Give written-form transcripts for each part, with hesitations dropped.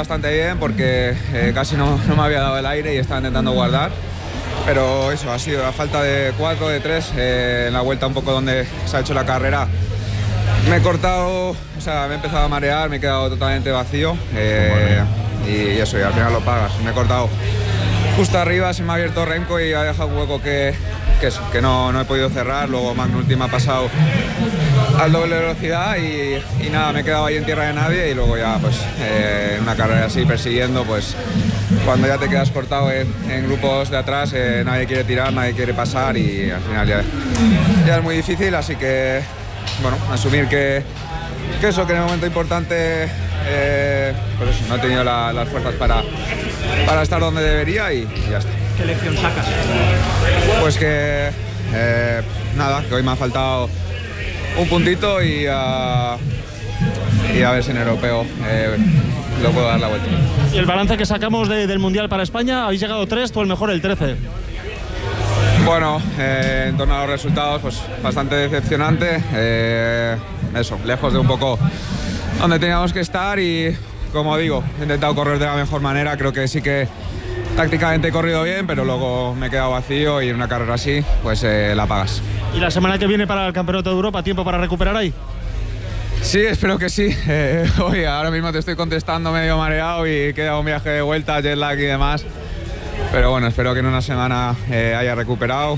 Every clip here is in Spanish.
bastante bien porque casi no me había dado el aire y estaba intentando guardar. Pero eso, ha sido a falta de 4, de 3, en la vuelta un poco donde se ha hecho la carrera. Me he cortado, o sea, me he empezado a marear, me he quedado totalmente vacío y eso, y al final lo pagas. Me he cortado justo arriba, se me ha abierto Remco y ha dejado un hueco que no he podido cerrar. Luego Magnulti me ha pasado al doble velocidad y nada, me he quedado ahí en tierra de nadie y luego ya pues en una carrera así persiguiendo, pues cuando ya te quedas cortado en grupos de atrás, nadie quiere tirar, nadie quiere pasar y al final ya es muy difícil, así que bueno, asumir que eso, que en el momento importante pues eso, no he tenido las fuerzas para estar donde debería y ya está. ¿Qué lección sacas? Pues que nada, que hoy me ha faltado un puntito y a ver si en europeo lo puedo dar la vuelta. ¿Y el balance que sacamos del Mundial para España? Habéis llegado 3, tú el mejor el 13. Bueno, en torno a los resultados, pues bastante decepcionante. Eso, lejos de un poco donde teníamos que estar y, como digo, he intentado correr de la mejor manera. Creo que sí que tácticamente he corrido bien, pero luego me he quedado vacío y en una carrera así, pues la pagas. ¿Y la semana que viene para el Campeonato de Europa, tiempo para recuperar ahí? Sí, espero que sí. Hoy ahora mismo te estoy contestando medio mareado y queda un viaje de vuelta, jet lag y demás. Pero bueno, espero que en una semana haya recuperado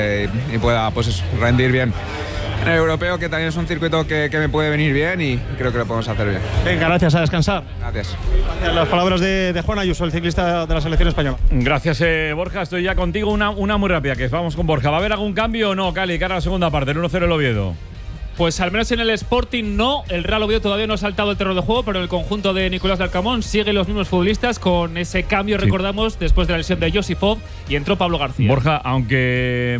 y pueda pues eso, rendir bien en el europeo, que también es un circuito que me puede venir bien y creo que lo podemos hacer bien. Venga, gracias, a descansar. Gracias. Las palabras de Juan Ayuso, el ciclista de la selección española. Gracias, Borja. Estoy ya contigo. Una muy rápida, que vamos con Borja. ¿Va a haber algún cambio o no, Cali, cara a la segunda parte, el 1-0 el Oviedo? Pues al menos en el Sporting no. El Real Oviedo todavía no ha saltado el terreno de juego, pero en el conjunto de Nicolás Larcamón siguen los mismos futbolistas con ese cambio, recordamos, después de la lesión de Josifov y entró Pablo García. Borja, aunque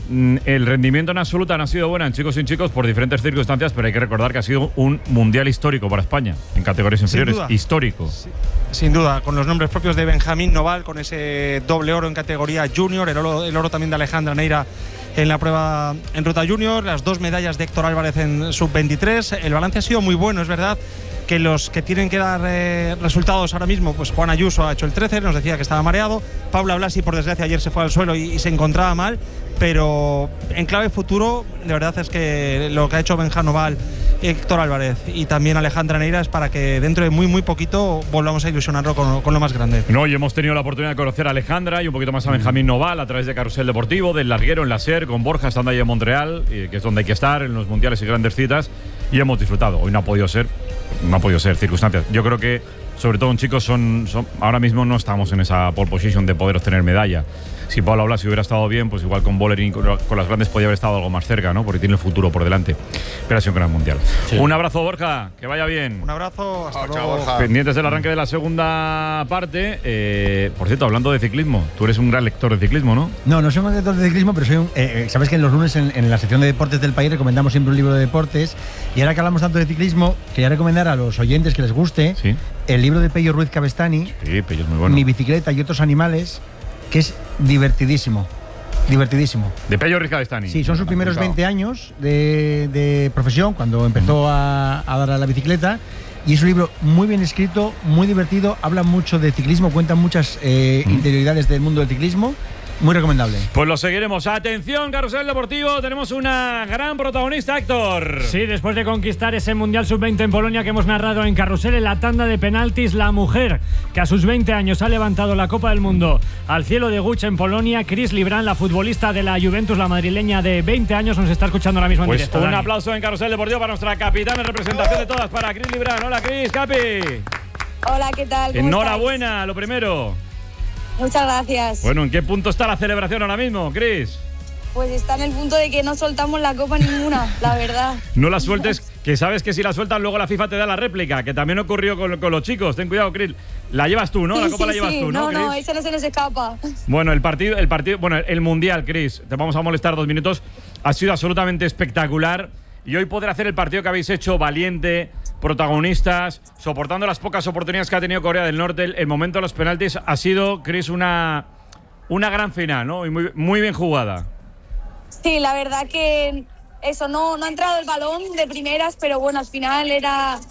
el rendimiento en absoluta no ha sido buena en chicos y en chicos por diferentes circunstancias, pero hay que recordar que ha sido un mundial histórico para España en categorías inferiores. Histórico. Sí, sin duda, con los nombres propios de Benjamín Noval, con ese doble oro en categoría junior, el oro también de Alejandra Neira en la prueba en ruta junior, las 2 medallas de Héctor Álvarez en sub-23. El balance ha sido muy bueno, es verdad que los que tienen que dar resultados ahora mismo, pues Juan Ayuso ha hecho el 13, nos decía que estaba mareado, Paula Blasi por desgracia ayer se fue al suelo y se encontraba mal, pero en clave futuro de verdad es que lo que ha hecho Benjamín Noval, Héctor Álvarez y también Alejandra Neira es para que dentro de muy poquito volvamos a ilusionarlo con lo más grande. No, y hemos tenido la oportunidad de conocer a Alejandra y un poquito más a Benjamín Noval a través de Carrusel Deportivo, del Larguero en la SER, con Borja estando ahí en Montreal, que es donde hay que estar en los mundiales y grandes citas, y hemos disfrutado. Hoy no ha podido ser circunstancias. Yo creo que sobre todo en chicos ahora mismo no estamos en esa pole position de poder obtener medalla. Si Paula Blasi hubiera estado bien, pues igual con Bollering, con las grandes podía haber estado algo más cerca, ¿no? Porque tiene el futuro por delante. Pero ha sido un gran mundial. Sí. Un abrazo, Borja, que vaya bien. Un abrazo, hasta luego. Chao, Borja. Pendientes del arranque de la segunda parte. Por cierto, hablando de ciclismo, tú eres un gran lector de ciclismo, ¿no? No soy un lector de ciclismo, pero soy un. Sabes que en los lunes en la sección de deportes del país recomendamos siempre un libro de deportes. Y ahora que hablamos tanto de ciclismo, quería recomendar a los oyentes que les guste el libro de Pello Ruiz Cabestany. Sí, Pello es muy bueno. Mi bicicleta y otros animales, que es divertidísimo. Divertidísimo. De Pello Ruiz Cabestany. Sí, son sus primeros 20 años de profesión, cuando empezó a dar a la bicicleta. Y es un libro muy bien escrito, muy divertido, habla mucho de ciclismo, cuenta muchas interioridades del mundo del ciclismo. Muy recomendable. Pues lo seguiremos. Atención, Carrusel Deportivo, tenemos una gran protagonista, Héctor. Sí, después de conquistar ese Mundial Sub-20 en Polonia que hemos narrado en Carrusel, en la tanda de penaltis, la mujer que a sus 20 años ha levantado la Copa del Mundo al cielo de Guch en Polonia, Chris Librán, la futbolista de la Juventus, la madrileña de 20 años, nos está escuchando ahora mismo en directo. Un Dani. aplauso en Carrusel Deportivo para nuestra capitana en representación de todas, para Chris Librán. Hola, Chris, Capi. Hola, ¿qué tal? ¿Cómo Enhorabuena, estáis? lo primero. Muchas gracias. Bueno, ¿en qué punto está la celebración ahora mismo, Chris? Pues está en el punto de que no soltamos la copa ninguna, la verdad. No la sueltes, que sabes que si la sueltas luego la FIFA te da la réplica, que también ocurrió con los chicos. Ten cuidado, Chris. La llevas tú, ¿no? Sí, la copa sí, la llevas tú, ¿no, Chris? No, esa no se nos escapa. Bueno, el Mundial, Chris, te vamos a molestar 2 minutos. Ha sido absolutamente espectacular. Y hoy poder hacer el partido que habéis hecho valiente, protagonistas, soportando las pocas oportunidades que ha tenido Corea del Norte, el momento de los penaltis, ha sido, Chris, una gran final, ¿no? Y muy bien jugada. Sí, la verdad que eso, no ha entrado el balón de primeras, pero bueno, al final era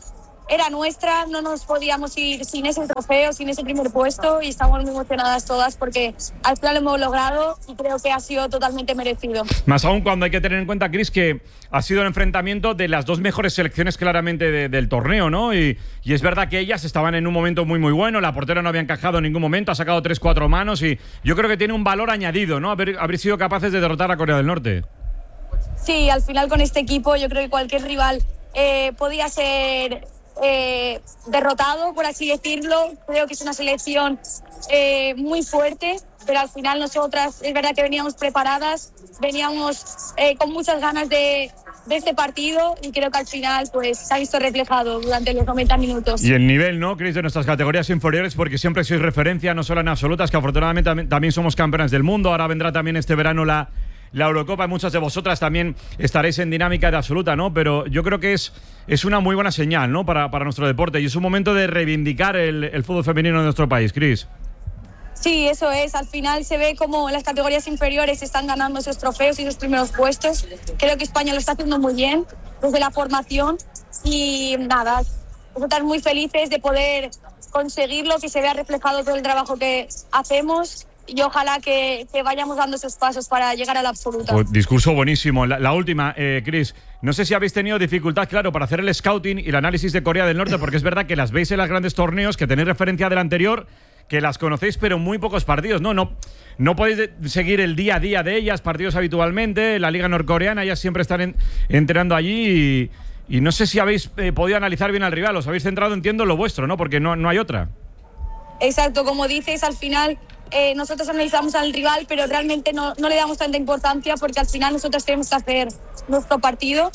era nuestra, no nos podíamos ir sin ese trofeo, sin ese primer puesto, y estamos muy emocionadas todas porque al final lo hemos logrado y creo que ha sido totalmente merecido. Más aún cuando hay que tener en cuenta, Cris, que ha sido el enfrentamiento de las dos mejores selecciones claramente del torneo, ¿no? Y es verdad que ellas estaban en un momento muy bueno, la portera no había encajado en ningún momento, ha sacado 3-4 manos y yo creo que tiene un valor añadido, ¿no? Haber sido capaces de derrotar a Corea del Norte. Sí, al final con este equipo yo creo que cualquier rival podía ser derrotado, por así decirlo. Creo que es una selección muy fuerte, pero al final nosotras es verdad que veníamos preparadas, veníamos con muchas ganas de este partido y creo que al final pues se ha visto reflejado durante los 90 minutos. Y el nivel, ¿no, Cris, de nuestras categorías inferiores? Porque siempre sois referencia, no solo en absolutas, que afortunadamente también somos campeonas del mundo. Ahora vendrá también este verano la Eurocopa, y muchas de vosotras también estaréis en dinámica de absoluta, ¿no? Pero yo creo que es una muy buena señal, ¿no? Para nuestro deporte, y es un momento de reivindicar el fútbol femenino de nuestro país, Cris. Sí, eso es. Al final se ve como las categorías inferiores están ganando esos trofeos y esos primeros puestos. Creo que España lo está haciendo muy bien desde la formación y nada, nosotras muy felices de poder conseguirlo, que se vea reflejado todo el trabajo que hacemos. Y ojalá que vayamos dando esos pasos para llegar a la absoluta. Pues, discurso buenísimo. La última, Cris, no sé si habéis tenido dificultad, claro, para hacer el scouting y el análisis de Corea del Norte, porque es verdad que las veis en los grandes torneos, que tenéis referencia del anterior, que las conocéis, pero en muy pocos partidos, ¿no? No podéis seguir el día a día de ellas, partidos habitualmente. La liga norcoreana, ellas siempre están entrenando allí y no sé si habéis podido analizar bien al rival. Os habéis centrado, entiendo, en lo vuestro, ¿no? Porque no hay otra. Exacto, como dices, al final nosotros analizamos al rival, pero realmente no le damos tanta importancia porque al final nosotros tenemos que hacer nuestro partido.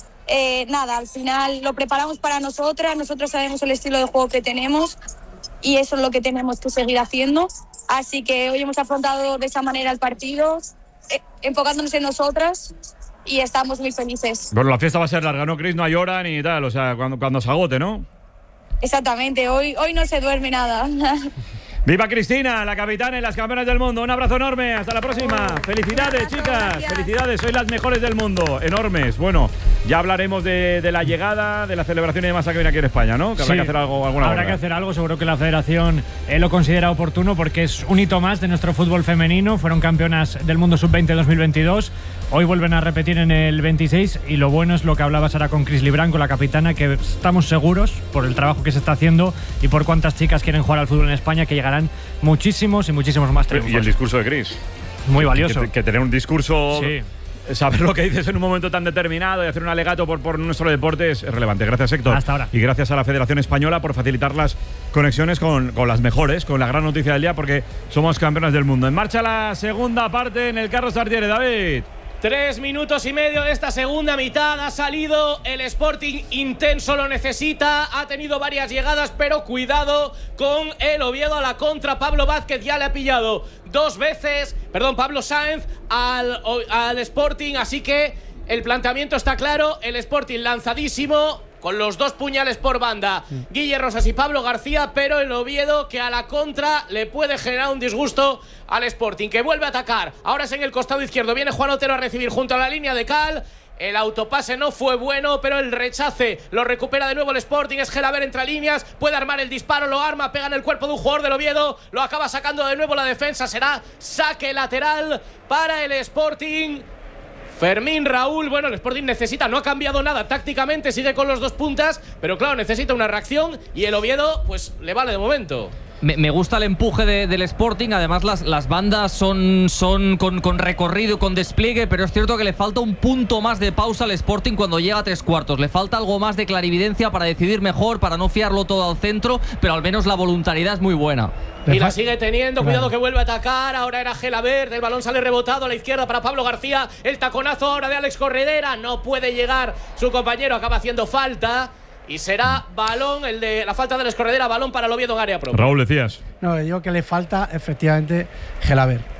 Al final lo preparamos para nosotros sabemos el estilo de juego que tenemos y eso es lo que tenemos que seguir haciendo. Así que hoy hemos afrontado de esa manera el partido, enfocándonos en nosotras y estamos muy felices. Bueno, la fiesta va a ser larga, ¿no, Cris? No hay hora ni tal, o sea, cuando se agote, ¿no? Exactamente, hoy no se duerme nada. ¡Viva Cristina, la capitana y las campeonas del mundo! Un abrazo enorme, hasta la próxima. Felicidades, chicas, gracias. Felicidades, sois las mejores del mundo, enormes. Bueno, ya hablaremos de la llegada, de la celebración y demás que viene aquí en España, ¿no? Que habrá que hacer alguna Habrá que hacer algo, seguro que la federación lo considera oportuno porque es un hito más de nuestro fútbol femenino. Fueron campeonas del mundo sub-20 2022. Hoy vuelven a repetir en el 26 y lo bueno es lo que hablabas ahora con Cris Librán, con la capitana, que estamos seguros por el trabajo que se está haciendo y por cuántas chicas quieren jugar al fútbol en España, que llegarán muchísimos y muchísimos más triunfos. Y el discurso de Cris. Muy valioso. Que tener un discurso, sí, saber lo que dices en un momento tan determinado y hacer un alegato por nuestro deporte es relevante. Gracias, Héctor. Hasta ahora. Y gracias a la Federación Española por facilitar las conexiones con las mejores, con la gran noticia del día, porque somos campeonas del mundo. En marcha la segunda parte en el Carlos Tartiere, David. 3 minutos y medio de esta segunda mitad. Ha salido el Sporting intenso, lo necesita. Ha tenido varias llegadas, pero cuidado con el Oviedo a la contra. Pablo Vázquez ya le ha pillado Pablo Sáenz al Sporting. Así que el planteamiento está claro. El Sporting lanzadísimo, con los dos puñales por banda, Guille Rosas y Pablo García, pero el Oviedo que a la contra le puede generar un disgusto al Sporting, que vuelve a atacar. Ahora es en el costado izquierdo, viene Juan Otero a recibir junto a la línea de cal. El autopase no fue bueno, pero el rechace lo recupera de nuevo el Sporting. Es Gelaber entre líneas, puede armar el disparo, lo arma, pega en el cuerpo de un jugador del Oviedo, lo acaba sacando de nuevo la defensa. Será saque lateral para el Sporting. Fermín Raúl, bueno, el Sporting necesita, no ha cambiado nada tácticamente, sigue con los dos puntas, pero claro, necesita una reacción y el Oviedo, pues le vale de momento. Me gusta el empuje del Sporting, además las bandas son con recorrido, con despliegue, pero es cierto que le falta un punto más de pausa al Sporting cuando llega a 3/4. Le falta algo más de clarividencia para decidir mejor, para no fiarlo todo al centro, pero al menos la voluntariedad es muy buena. Y la sigue teniendo, cuidado que vuelve a atacar, ahora era Gelaber, el balón sale rebotado a la izquierda para Pablo García, el taconazo ahora de Alex Corredera, no puede llegar su compañero, acaba haciendo falta. Y será balón, el de la falta de la escorredera, balón para el Oviedo en área propia. Raúl, decías. No, digo que le falta efectivamente Gelaber.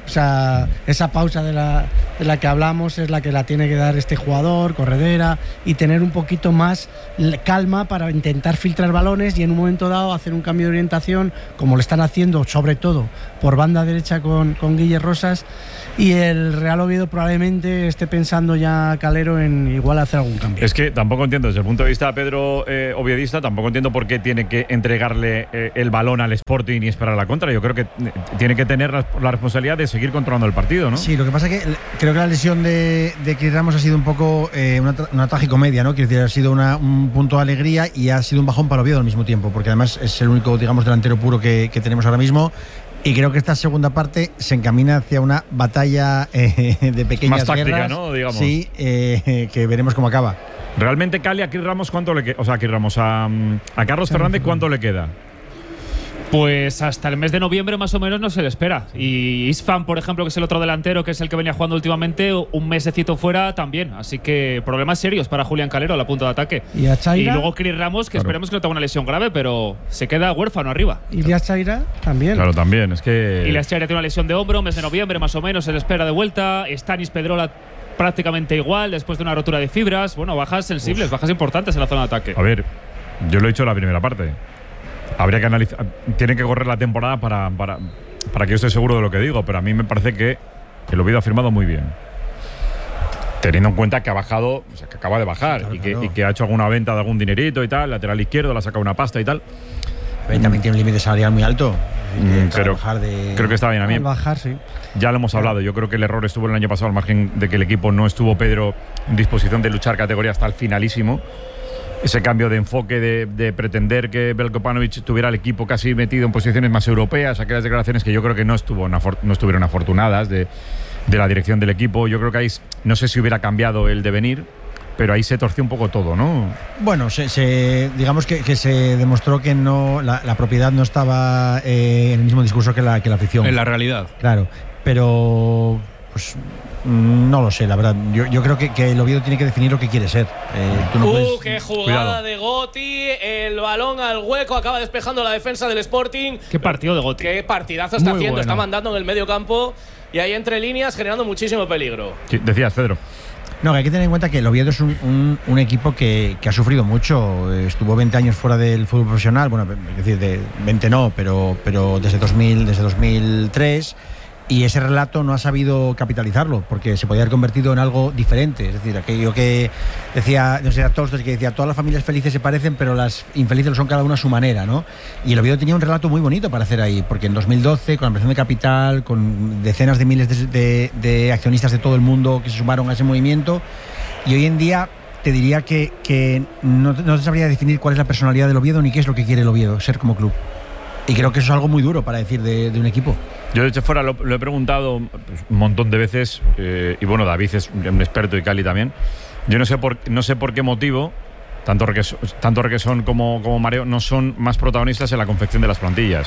O sea, esa pausa de la que hablamos es la que la tiene que dar este jugador, corredera, y tener un poquito más calma para intentar filtrar balones y en un momento dado hacer un cambio de orientación, como lo están haciendo sobre todo por banda derecha con Guille Rosas, y el Real Oviedo probablemente esté pensando ya Calero en igual hacer algún cambio. Es que tampoco entiendo, desde el punto de vista de Pedro oviedista, tampoco entiendo por qué tiene que entregarle el balón al Sporting y esperar la contra. Yo creo que tiene que tener la responsabilidad de seguir controlando el partido, ¿no? Sí, lo que pasa es que creo que la lesión de Chris Ramos ha sido un poco una tragicomedia, ¿no? Quiero decir, ha sido un punto de alegría y ha sido un bajón para Oviedo al mismo tiempo, porque además es el único, digamos, delantero puro que tenemos ahora mismo. Y creo que esta segunda parte se encamina hacia una batalla de pequeñas más táctica, guerras, ¿no? Digamos. Sí, que veremos cómo acaba. Realmente, Cali, a Chris Ramos, ¿cuánto le queda? O sea, a Chris Ramos, a Carlos Fernández, ¿cuánto le queda? Pues hasta el mes de noviembre más o menos no se le espera. Y Isfan, por ejemplo, que es el otro delantero, que es el que venía jugando últimamente, un mesecito fuera también. Así que problemas serios para Julián Calero a la punta de ataque. Y a Chaira. Y luego Chris Ramos, que esperemos que no tenga una lesión grave, pero se queda huérfano arriba. Y Ilias Chaira también. Claro, también. Es que Ilias Chaira tiene una lesión de hombro, mes de noviembre más o menos se le espera de vuelta. Stanis Pedrola prácticamente igual, después de una rotura de fibras. Bueno, bajas sensibles, bajas importantes en la zona de ataque. A ver, yo lo he dicho en la primera parte. Habría que analizar. Tiene que correr la temporada para que yo esté seguro de lo que digo, pero a mí me parece que el Oviedo ha firmado muy bien. Teniendo en cuenta que ha bajado, o sea, que acaba de bajar, claro, y que ha hecho alguna venta de algún dinerito y tal, lateral izquierdo, le ha sacado una pasta y tal. También tiene un límite salarial muy alto. Creo que está bien. A mí bajar, sí. Ya lo hemos hablado. Yo creo que el error estuvo el año pasado, al margen de que el equipo no estuvo, Pedro, en disposición de luchar categoría hasta el finalísimo. Ese cambio de enfoque de pretender que Veljko Paunovic tuviera el equipo casi metido en posiciones más europeas, aquellas declaraciones que yo creo que no estuvieron afortunadas de la dirección del equipo. Yo creo que ahí, no sé si hubiera cambiado el devenir, pero ahí se torció un poco todo, ¿no? Bueno, digamos que se demostró que la propiedad no estaba en el mismo discurso que la afición. En la realidad. Claro, pero pues no lo sé, la verdad. Yo creo que el Oviedo tiene que definir lo que quiere ser. ¡Qué jugada de Gotti! El balón al hueco, acaba despejando la defensa del Sporting. ¡Qué partido de Gotti! ¡Qué partidazo está haciendo! Bueno. Está mandando en el medio campo y ahí entre líneas generando muchísimo peligro. Sí, decías, Pedro. No, que hay que tener en cuenta que el Oviedo es un equipo que ha sufrido mucho. Estuvo 20 años fuera del fútbol profesional. Bueno, es decir, 20 no, pero desde 2003. Y ese relato no ha sabido capitalizarlo, porque se podía haber convertido en algo diferente. Es decir, aquello que decía, no sé, Tolstoy, que decía, todas las familias felices se parecen, pero las infelices lo son cada una a su manera, ¿no? Y el Oviedo tenía un relato muy bonito para hacer ahí, porque en 2012, con la ampliación de capital, con decenas de miles de accionistas de todo el mundo que se sumaron a ese movimiento, y hoy en día te diría que no te sabría definir cuál es la personalidad del Oviedo ni qué es lo que quiere el Oviedo ser como club. Y creo que eso es algo muy duro para decir de un equipo. Yo desde fuera lo he preguntado pues, un montón de veces, y bueno, David es un experto y Cali también. Yo no sé por qué motivo tanto Requesón como Mareo no son más protagonistas en la confección de las plantillas.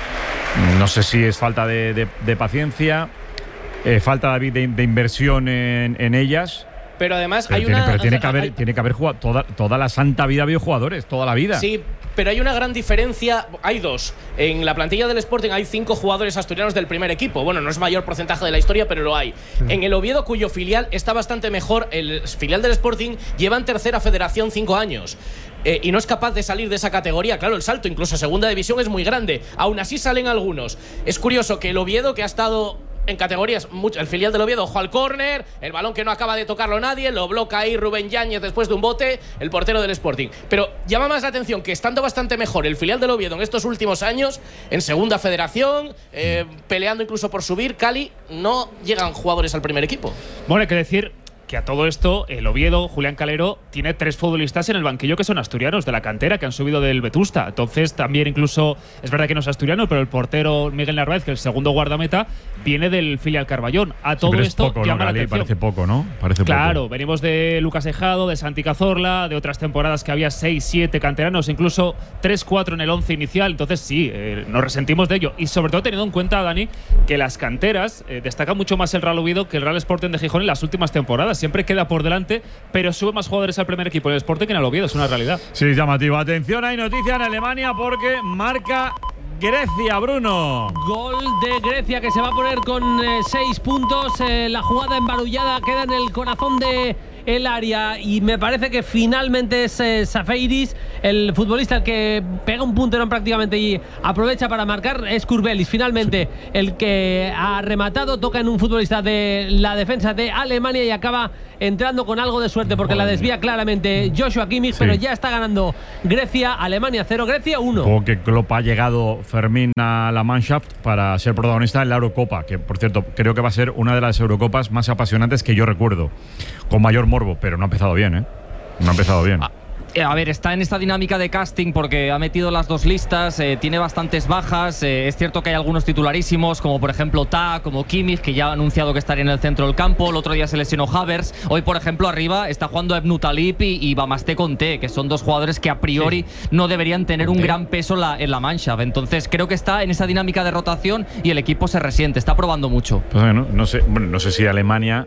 No sé si es falta de paciencia, falta, David, de inversión en ellas. Pero además tiene que haber jugado toda la santa vida, ha habido jugadores, toda la vida. Sí, pero hay una gran diferencia. Hay dos. En la plantilla del Sporting hay 5 jugadores asturianos del primer equipo. Bueno, no es mayor porcentaje de la historia, pero lo hay. Sí. En el Oviedo, cuyo filial está bastante mejor, el filial del Sporting lleva en tercera federación 5 años. Y no es capaz de salir de esa categoría. Claro, el salto incluso a segunda división es muy grande. Aún así salen algunos. Es curioso que el Oviedo, que ha estado en categorías, el filial del Oviedo, ojo al córner, el balón que no acaba de tocarlo nadie, lo bloca ahí Rubén Yáñez después de un bote, el portero del Sporting. Pero llama más la atención que estando bastante mejor el filial del Oviedo en estos últimos años, en segunda federación, peleando incluso por subir, Cali, no llegan jugadores al primer equipo. Bueno, hay que decir que a todo esto, el Oviedo, Julián Calero, tiene 3 futbolistas en el banquillo que son asturianos de la cantera, que han subido del Vetusta. Entonces, también incluso, es verdad que no es asturiano, pero el portero Miguel Narváez, que es el segundo guardameta, viene del filial Carballón. A todo esto poco, llama la atención. Parece poco, ¿no? Claro, venimos de Lucas Ejado, de Santi Cazorla, de otras temporadas que había 6, 7 canteranos, incluso 3, 4 en el 11 inicial. Entonces, sí, nos resentimos de ello. Y sobre todo teniendo en cuenta, Dani, que las canteras destacan mucho más el Real Oviedo que el Real Sporting de Gijón en las últimas temporadas. Siempre queda por delante, pero sube más jugadores al primer equipo en el Sporting que en el Oviedo. Es una realidad. Sí, llamativo. Atención, hay noticia en Alemania porque marca Grecia, Bruno. Gol de Grecia que se va a poner con 6 puntos. La jugada embarullada queda en el corazón de el área y me parece que finalmente es Safaris el futbolista el que pega un punterón prácticamente y aprovecha para marcar. Es Kurbelis finalmente el que ha rematado, toca en un futbolista de la defensa de Alemania y acaba entrando con algo de suerte porque la desvía claramente Joshua Kimmich, pero ya está ganando Grecia. Alemania 0, Grecia 1. Como que Klopp ha llegado, Fermín, a la Mannschaft para ser protagonista en la Eurocopa, que por cierto creo que va a ser una de las Eurocopas más apasionantes que yo recuerdo, con mayor morbo, pero no ha empezado bien, ¿eh? No ha empezado bien. A ver, está en esta dinámica de casting porque ha metido las dos listas, tiene bastantes bajas. Es cierto que hay algunos titularísimos, como por ejemplo Ta, como Kimmich, que ya ha anunciado que estaría en el centro del campo. El otro día se lesionó Havertz. Hoy, por ejemplo, arriba está jugando Ebnu Talib y Bamaste Conté, que son dos jugadores que a priori no deberían tener un gran peso en la Mannschaft. Entonces creo que está en esa dinámica de rotación y el equipo se resiente, está probando mucho. Pues bueno, no sé si Alemania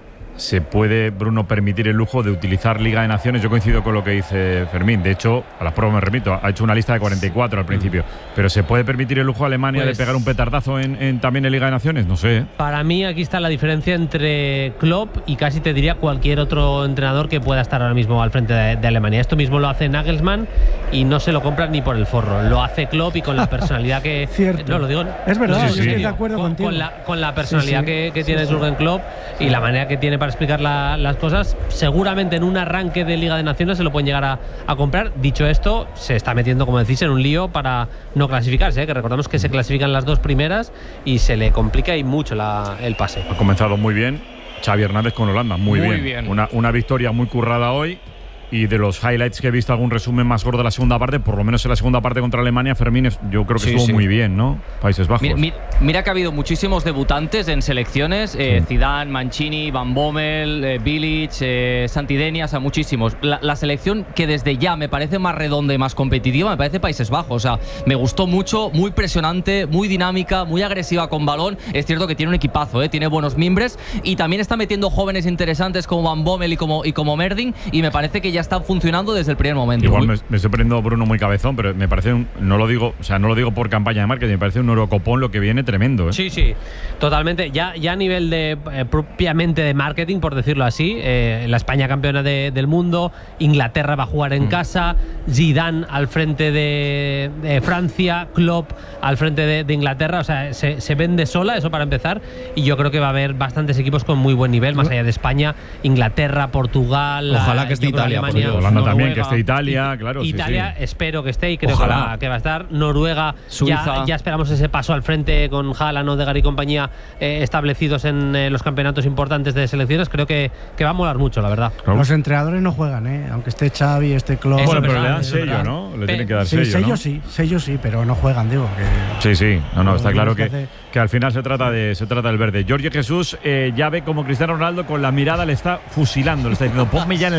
se puede, Bruno, permitir el lujo de utilizar Liga de Naciones. Yo coincido con lo que dice Fermín. De hecho, a las pruebas me remito. Ha hecho una lista de 44 al principio. Pero ¿se puede permitir el lujo a Alemania de pegar un petardazo también en Liga de Naciones? No sé. Para mí aquí está la diferencia entre Klopp y casi te diría cualquier otro entrenador que pueda estar ahora mismo al frente de Alemania. Esto mismo lo hace Nagelsmann y no se lo compran ni por el forro. Lo hace Klopp y con la personalidad que… Cierto. No, lo digo… Es verdad, no, yo estoy de acuerdo contigo. Con la personalidad que tiene Jürgen Klopp y la manera que tiene para explicar las cosas, seguramente en un arranque de Liga de Naciones se lo pueden llegar a comprar. Dicho esto, se está metiendo, como decís, en un lío para no clasificarse, que recordamos que se clasifican las dos primeras y se le complica y mucho el pase. Ha comenzado muy bien Xavi Hernández con Holanda, muy bien. Una victoria muy currada hoy. Y de los highlights que he visto, algún resumen más gordo de la segunda parte, por lo menos en la segunda parte contra Alemania, Fermín, yo creo que estuvo muy bien, ¿no? Países Bajos. Mira que ha habido muchísimos debutantes en selecciones, Zidane, Mancini, Van Bommel, Bilic, Santidenia, o sea, muchísimos. La selección que desde ya me parece más redonda y más competitiva, me parece Países Bajos. O sea, me gustó mucho, muy presionante, muy dinámica, muy agresiva con balón. Es cierto que tiene un equipazo, tiene buenos mimbres y también está metiendo jóvenes interesantes como Van Bommel y como Merding, y me parece que ya están funcionando desde el primer momento. Igual me estoy poniendo Bruno muy cabezón, pero me parece no lo digo por campaña de marketing, me parece un Eurocopón lo que viene tremendo, ¿eh? Sí, totalmente. Ya a nivel de propiamente de marketing, por decirlo así, la España campeona del mundo, Inglaterra va a jugar en casa, Zidane al frente de Francia, Klopp al frente de Inglaterra, o sea, se vende sola, eso para empezar, y yo creo que va a haber bastantes equipos con muy buen nivel, más allá de España, Inglaterra, Portugal, ojalá que esté Italia, Holanda Noruega, también, que esté Italia, claro. Italia, sí. espero que esté y creo que va a estar. Noruega, Suiza. Ya esperamos ese paso al frente con Haaland, Odegaard y compañía establecidos en los campeonatos importantes de selecciones. Creo que va a molar mucho, la verdad. Los entrenadores no juegan, aunque esté Xavi, esté Klopp. Bueno, pero le dan sello, ¿no? Le tienen que dar sello, ¿no? Sello sí, pero no juegan, digo. Sí. No, está claro que al final se trata del verde. Jorge Jesús ya ve como Cristiano Ronaldo con la mirada le está fusilando, le está diciendo, ponme ya en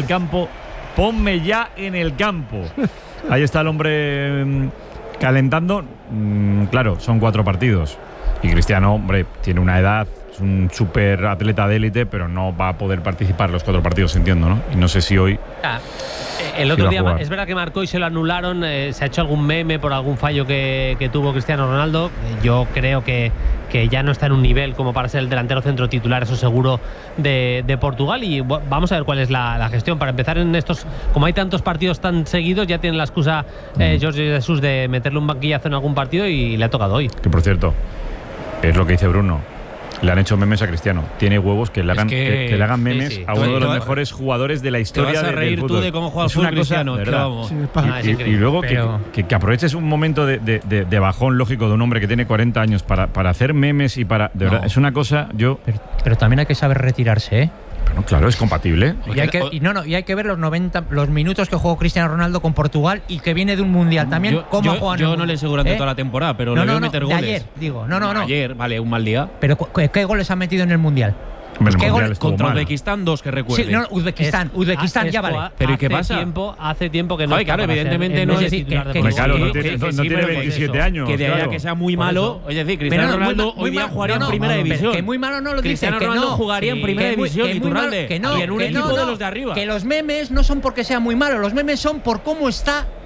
el campo. Ahí está el hombre calentando. Claro, son 4 partidos. Y Cristiano, hombre, tiene una edad, es un súper atleta de élite, pero no va a poder participar los 4 partidos, entiendo, ¿no? Y no sé si hoy… El otro día es verdad que marcó y se lo anularon. Se ha hecho algún meme por algún fallo que tuvo Cristiano Ronaldo. Yo creo que ya no está en un nivel como para ser el delantero centro titular, eso seguro, de Portugal. Y vamos a ver cuál es la gestión. Para empezar, en estos, como hay tantos partidos tan seguidos, ya tiene la excusa Jorge Jesús de meterle un banquillazo en algún partido y le ha tocado hoy. Que por cierto, es lo que dice Bruno. Le han hecho memes a Cristiano. Tiene huevos que le hagan, que le hagan memes a uno de los mejores jugadores de la historia del fútbol. Te vas a reír tú de cómo juega el Cristiano, vamos. Y luego que aproveches un momento de bajón lógico de un hombre que tiene 40 años para hacer memes y para… De verdad, es una cosa… Pero también hay que saber retirarse, ¿eh? Bueno, claro, es compatible. Y hay que ver los minutos que jugó Cristiano Ronaldo con Portugal y que viene de un mundial también. Yo no le aseguro durante toda la temporada, pero le veo meter goles. Ayer, digo. Ayer, vale, un mal día. Pero ¿qué goles ha metido en el mundial? Contra Uzbekistán 2, que recuerde. Sí, Uzbekistán ya vale. Pero ¿y qué pasa? Hace tiempo que no. Claro, evidentemente no es decir no tiene 27 años. Que de allá que sea muy malo. Oye, decir, Cristiano Ronaldo hoy día jugaría en primera división. Que muy malo no lo dice. Cristiano Ronaldo jugaría en primera división, Iturralde. Y en un equipo de los de arriba. Que los memes no son porque sea muy malo, los memes son por cómo está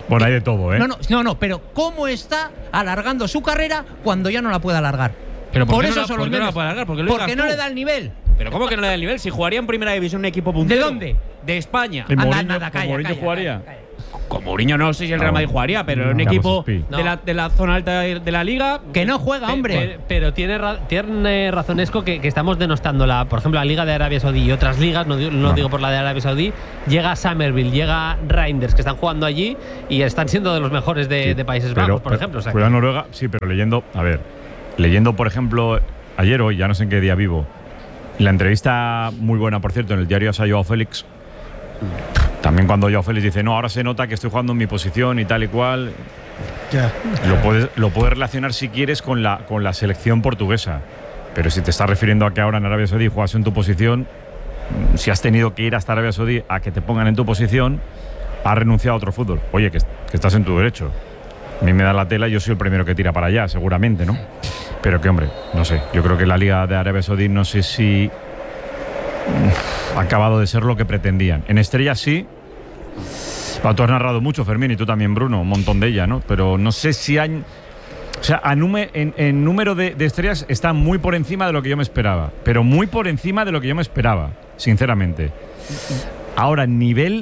Bueno, hay de todo, ¿eh? No, pero ¿cómo está alargando su carrera cuando ya no la puede alargar? Pero por eso no son los no la memes. puede alargar, porque no le da el nivel. ¿Pero cómo que no le da el nivel? Si jugaría en primera división un equipo puntero. ¿De dónde? De España. ¿Y Mourinho, nada, calla, Mourinho calla, jugaría? calla. Con Mourinho no sé si el Real Madrid jugaría, pero en un Carlos equipo Espí. de la zona alta de la liga. Que no juega, hombre. Pero tiene razón Esco que estamos denostando por ejemplo, la Liga de Arabia Saudí y otras ligas, no digo por la de Arabia Saudí. Llega Summerville, llega Reinders, que están jugando allí y están siendo de los mejores de Países Bajos, por ejemplo. O sea, Cuidado Noruega, sí, pero leyendo, por ejemplo, ayer o hoy, ya no sé en qué día vivo, la entrevista muy buena, por cierto, en el diario a Joao Félix. También cuando Joao Félix dice, no, ahora se nota que estoy jugando en mi posición y tal y cual. Ya. Lo puedes relacionar si quieres con la selección portuguesa. Pero si te estás refiriendo a que ahora en Arabia Saudí juegas en tu posición, si has tenido que ir hasta Arabia Saudí a que te pongan en tu posición, has renunciado a otro fútbol. Oye, que estás en tu derecho. A mí me da la tela y yo soy el primero que tira para allá, seguramente, ¿no? Pero que, hombre, no sé. Yo creo que la Liga de Arabia Saudí no sé si ha acabado de ser lo que pretendían. En estrellas sí. Tú has narrado mucho, Fermín, y tú también, Bruno, un montón de ella, ¿no? Pero no sé si hay… O sea, en número de estrellas está muy por encima de lo que yo me esperaba. Pero muy por encima de lo que yo me esperaba, sinceramente. Ahora, nivel…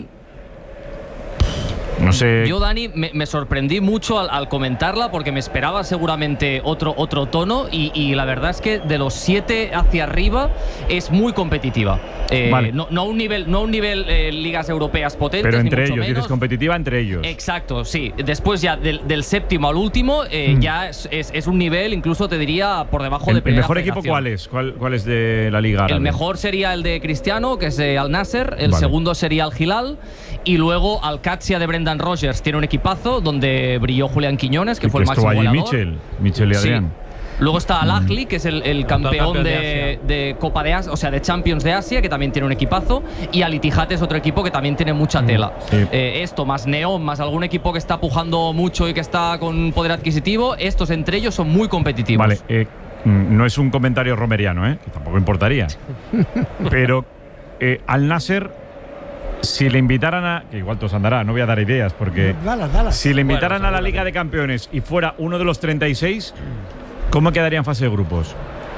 No sé. Yo, Dani, me sorprendí mucho al comentarla porque me esperaba seguramente otro tono y la verdad es que de los 7 hacia arriba es muy competitiva. Vale. No a un nivel ligas europeas potentes. Pero entre ni mucho ellos, menos. dices competitiva entre ellos. Exacto, sí. Después ya del séptimo al último ya es un nivel, incluso te diría, por debajo de ¿El primera mejor equipo federación. cuál es de la Liga Árabe? El mejor sería el de Cristiano, que es Al Nasser. El Vale. segundo sería el Hilal. Y luego Al Qadsia de Brendan Rodgers tiene un equipazo donde brilló Julián Quiñones, que fue el máximo allí goleador. Michel y Adrián. Sí. Luego está Al Ahly, que es el campeón de de Copa de Asia, o sea, de Champions de Asia, que también tiene un equipazo. Y Al Ittihad es otro equipo que también tiene mucha tela. Sí. Esto, más Neom, más algún equipo que está pujando mucho y que está con poder adquisitivo, estos entre ellos son muy competitivos. Vale, no es un comentario romeriano, que tampoco importaría. Pero Al Nasser, si le invitaran a… que igual te os andará, no voy a dar ideas, porque… Dalas. Si le invitaran a la Liga de Campeones y fuera uno de los 36, ¿cómo quedaría en fase de grupos?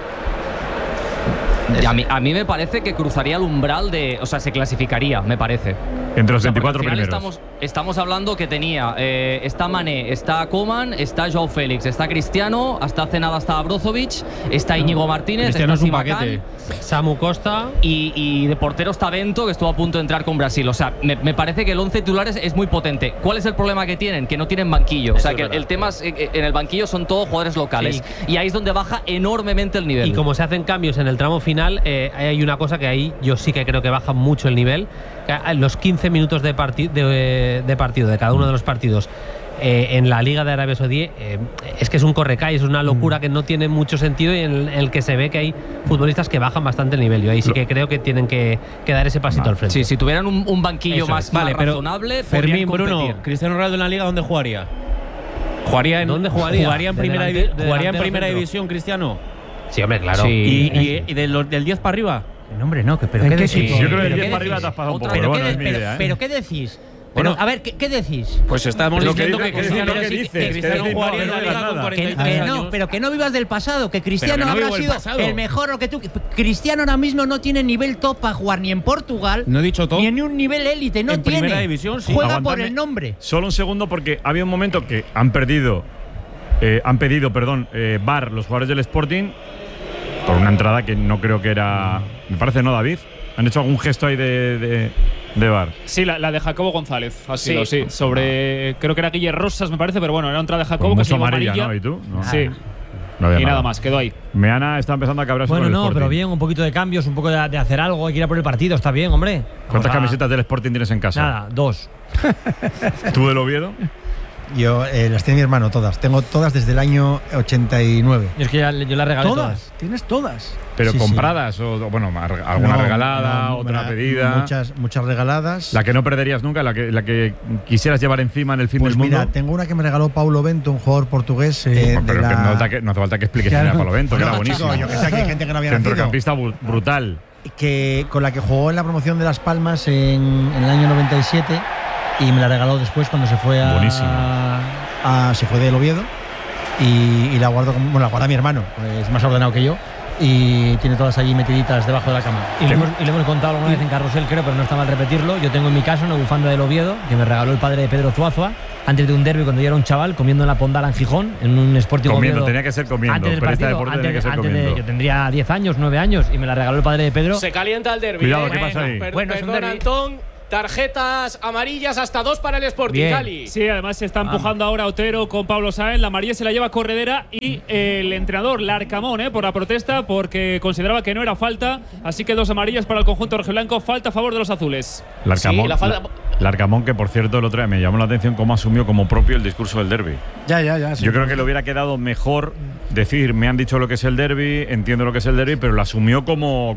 A mí me parece que cruzaría el umbral de… O sea, se clasificaría, me parece. Entre los O sea, porque 24 al final primeros. Estamos hablando que tenía… está Mané, está Coman, está Joao Félix, está Cristiano, hasta hace nada está Brozovic, está Íñigo Martínez, Cristiano está es un Simakan, paquete. Samu Costa. y de portero está Bento, que estuvo a punto de entrar con Brasil. O sea, me parece que el 11 titulares es muy potente. ¿Cuál es el problema que tienen? Que no tienen banquillo. O sea, que el tema es en el banquillo son todos jugadores locales. Sí. Y ahí es donde baja enormemente el nivel. Y como se hacen cambios en el tramo final, hay una cosa que ahí yo sí que creo que baja mucho el nivel. Los 15 minutos de partido de cada uno de los partidos en la Liga de Arabia Saudí es que es un correcalles, es una locura que no tiene mucho sentido y en el que se ve que hay futbolistas que bajan bastante el nivel. Yo ahí sí que creo que tienen que dar ese pasito al frente. Sí, si tuvieran un banquillo Eso más, es. más Vale, pero razonable, Fermín, podrían Bruno, competir. Cristiano Ronaldo en la Liga, ¿dónde jugaría? ¿Dónde jugaría? ¿Jugaría en De primera, delante- de jugaría en delantero primera centro. división, Cristiano? Sí, hombre, claro. ¿Y del 10 para arriba? No, hombre, no, pero ¿En ¿qué qué decís? equipo? Yo creo que ¿Pero el qué 10 para arriba decís? te has pasado un Otra poco, pero vez, bueno, es mi idea. ¿Pero qué decís? Bueno, A ver, ¿qué decís? Pues estamos Lo que diciendo dice- que Cristiano, lo que sí, dices, que Cristiano que jugaría en no la digas Liga con nada. 43 años. Pero que no vivas del pasado, que Cristiano Pero que no habrá vivo el sido pasado. el mejor, lo que tú… Cristiano ahora mismo no tiene nivel top para jugar ni en Portugal, No he dicho top. ni en un nivel élite, no En tiene. primera división, sí. Juega por Aguantadme el nombre. Solo un segundo, porque había un momento que han pedido VAR los jugadores del Sporting por una entrada que no creo que era… Me parece, ¿no, David? ¿Han hecho algún gesto ahí de VAR? Sí, la de Jacobo González. Ha sido, sí. Sobre. Creo que era Guille Rosas, me parece, pero bueno, era una entrada de Jacobo Pues que se mucho llevó amarilla, amarilla. ¿no? ¿Y tú? No. Sí. No había Y nada más, quedó ahí. Meana está empezando a cabrarse Bueno, con el no, Sporting. pero bien, un poquito de cambios, un poco de hacer algo, hay que ir a por el partido, está bien, hombre. ¿Cuántas Vamos a- camisetas del Sporting tienes en casa? Nada, 2. ¿Tú del Oviedo? Yo las tiene mi hermano todas. Tengo todas desde el año 89. Es que yo las regalé todas. Tienes todas. ¿Pero Sí, sí. compradas o bueno, alguna No, regalada, no, otra pedida? Muchas regaladas. La que no perderías nunca, la que quisieras llevar encima en el fin Pues del mundo. mira, tengo una que me regaló Paulo Bento, un jugador portugués. Pero de que la… no hace falta que expliques Claro. quién era Pablo Bento, que era No, buenísimo. chico, yo que sé, que hay gente que no había nacido. Centrocampista brutal. Con la que jugó en la promoción de Las Palmas en el año 97. y me la regaló después cuando se fue se fue del Oviedo y la guardo la guarda mi hermano, es más ordenado que yo y tiene todas allí metiditas debajo de la cama. Y lo hemos contado alguna vez en Carrusel, creo, pero no está mal repetirlo. Yo tengo en mi casa una bufanda del Oviedo que me regaló el padre de Pedro Zuazua antes de un derbi cuando yo era un chaval, comiendo en la Pondala en Gijón, en un Sporting comiendo, Oviedo. Tenía que ser comiendo, antes del pero partido, este deporte tenía que ser comiendo. yo tendría 10 años, 9 años, y me la regaló el padre de Pedro. Se calienta el derbi. Cuidado, ¿qué pasa ahí? Bueno, es un Perdón, derbi. Antón. Tarjetas amarillas hasta 2 para el Sporting, Bien. Cali. Sí, además se está empujando ahora Otero con Pablo Sáenz. La amarilla se la lleva Corredera y el entrenador Larcamón por la protesta porque consideraba que no era falta. Así que 2 amarillas para el conjunto rojiblanco. Falta a favor de los azules. Larcamón, Sí, la falta. Larcamón, que por cierto el otro día me llamó la atención cómo asumió como propio el discurso del derbi. Ya. Sí. Yo creo que le hubiera quedado mejor decir, me han dicho lo que es el derbi, entiendo lo que es el derbi, pero lo asumió como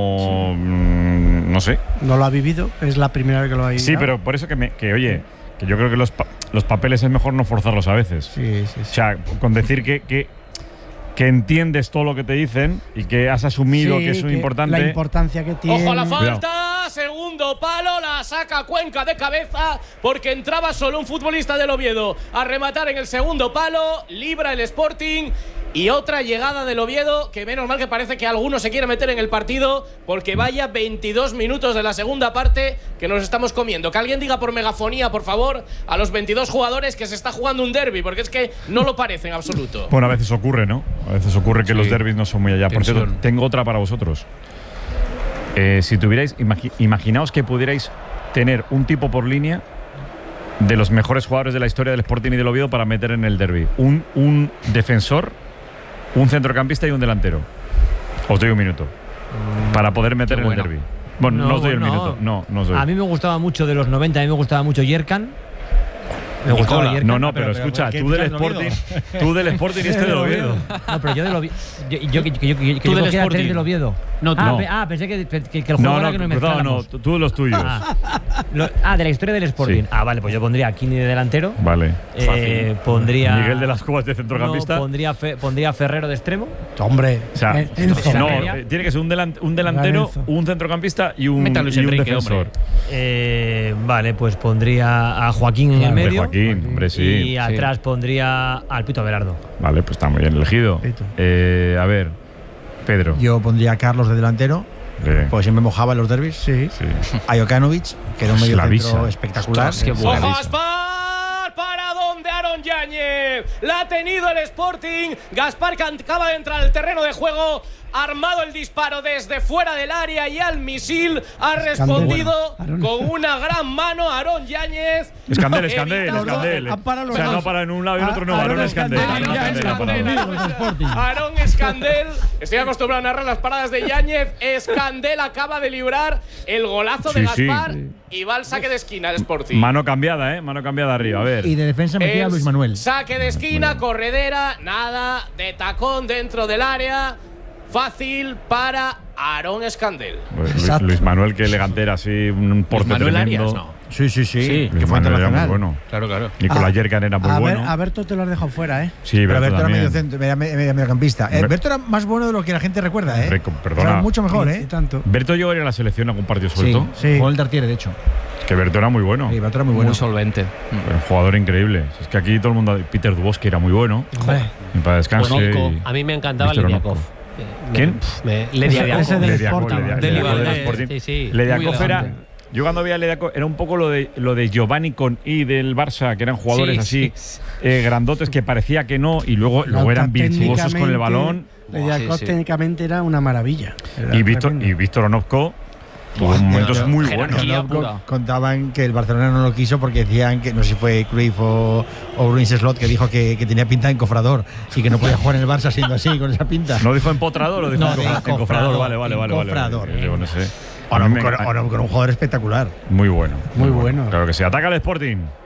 no sé. No lo ha vivido, es la primera vez que lo ha vivido. Sí, pero por eso que yo creo que los papeles es mejor no forzarlos a veces. Sí. O sea, con decir que entiendes todo lo que te dicen y que has asumido que es un importante. La importancia que tiene. Ojo a la falta, Cuidado. segundo palo, la saca Cuenca de cabeza porque entraba solo un futbolista del Oviedo a rematar en el segundo palo, libra el Sporting. Y otra llegada del Oviedo, que menos mal que parece que alguno se quiere meter en el partido, porque vaya 22 minutos de la segunda parte que nos estamos comiendo. Que alguien diga por megafonía, por favor, a los 22 jugadores que se está jugando un derbi, porque es que no lo parece en absoluto. Bueno, a veces ocurre, ¿no? A veces ocurre que los derbis no son muy allá. Por cierto, tengo otra para vosotros. Si tuvierais, imaginaos que pudierais tener un tipo por línea de los mejores jugadores de la historia del Sporting y del Oviedo para meter en el derbi. Un defensor, un centrocampista y un delantero. Os doy un minuto para poder meter en el derbi. Bueno, no os doy el minuto. No os doy. A mí me gustaba mucho de los 90, a mí me gustaba mucho Yerkan. Me gustaba Yerkan. No, pero escucha, tú del Sporting y este del Oviedo. No, pero yo del Oviedo. Yo cogía 3 del Oviedo. No, pensé que el juego era que nos mezcláramos. No, tú de los tuyos. De la historia del Sporting. Sí. Vale, pues yo pondría a Kini de delantero. Vale. Pondría Miguel de las Cubas de centrocampista. Pondría a Ferrero de extremo. Hombre, o sea, tiene que ser un delantero, un centrocampista y un defensor. Vale, pues pondría a Joaquín en el medio. Joaquín, hombre, sí. Y atrás pondría al Pito Abelardo. Vale, pues está muy bien elegido. A ver, Pedro. Yo pondría a Carlos de delantero, porque siempre mojaba en los derbis. Sí. A Jokanovic, que era un medio centro espectacular. ¡Ojo, Gaspar! ¿Para dónde Aaron Yáñez? La ha tenido el Sporting. Gaspar, que acaba de entrar al terreno de juego, armado el disparo desde fuera del área y al misil ha respondido con una gran mano Aaron Yáñez. Escandel. O sea, no para en un lado y en otro no. Aaron Escandel. Aaron Escandel. Estoy acostumbrado a narrar las paradas de Yáñez. Escandel acaba de librar el golazo de Gaspar y va al saque de esquina el Sporting. Mano cambiada, Mano cambiada arriba. A ver. Y de defensa metía a Luis Manuel. Saque de esquina, Corredera, nada de tacón dentro del área. Fácil para Aaron Escandel. Luis Manuel, que elegante era así, un porte tremendo. Arias, ¿no? Sí. Que fue internacional. Muy bueno. Claro. Nicolás Yerkan era muy bueno. A Berto te lo has dejado fuera, Sí, pero Berto era también. mediocampista. Berto era más bueno de lo que la gente recuerda, Perdona. Era mucho mejor, Tanto. Berto llegó a ir a la selección a algún partido suelto. Sí. Jugó el Tartiere, de hecho. Que Berto era muy bueno. Sí, Berto era muy bueno. Muy solvente. Un jugador increíble. Es que aquí todo el mundo. Peter Dubos, que era muy bueno. Y para descanse. Bueno, a mí me encantaba Lediakov. ¿Quién? Ese del Sporting. Lediakov era. Yo cuando veía a Lediakov era un poco lo de Giovanni con I del Barça, que eran jugadores así grandotes que parecía que no y luego eran virtuosos con el balón. Lediakov técnicamente era una maravilla. Y Víctor Onofko tuvo momentos muy buenos. Contaban que el Barcelona no lo quiso porque decían que no sé si fue Cruyff o Bruins Slot que dijo que tenía pinta de encofrador y que no podía jugar en el Barça siendo así, con esa pinta. ¿No dijo empotrador o dijo encofrador? Vale. Encofrador. No sé. O no, con un jugador espectacular. Muy bueno. Muy bueno. Claro que sí. Ataca el Sporting.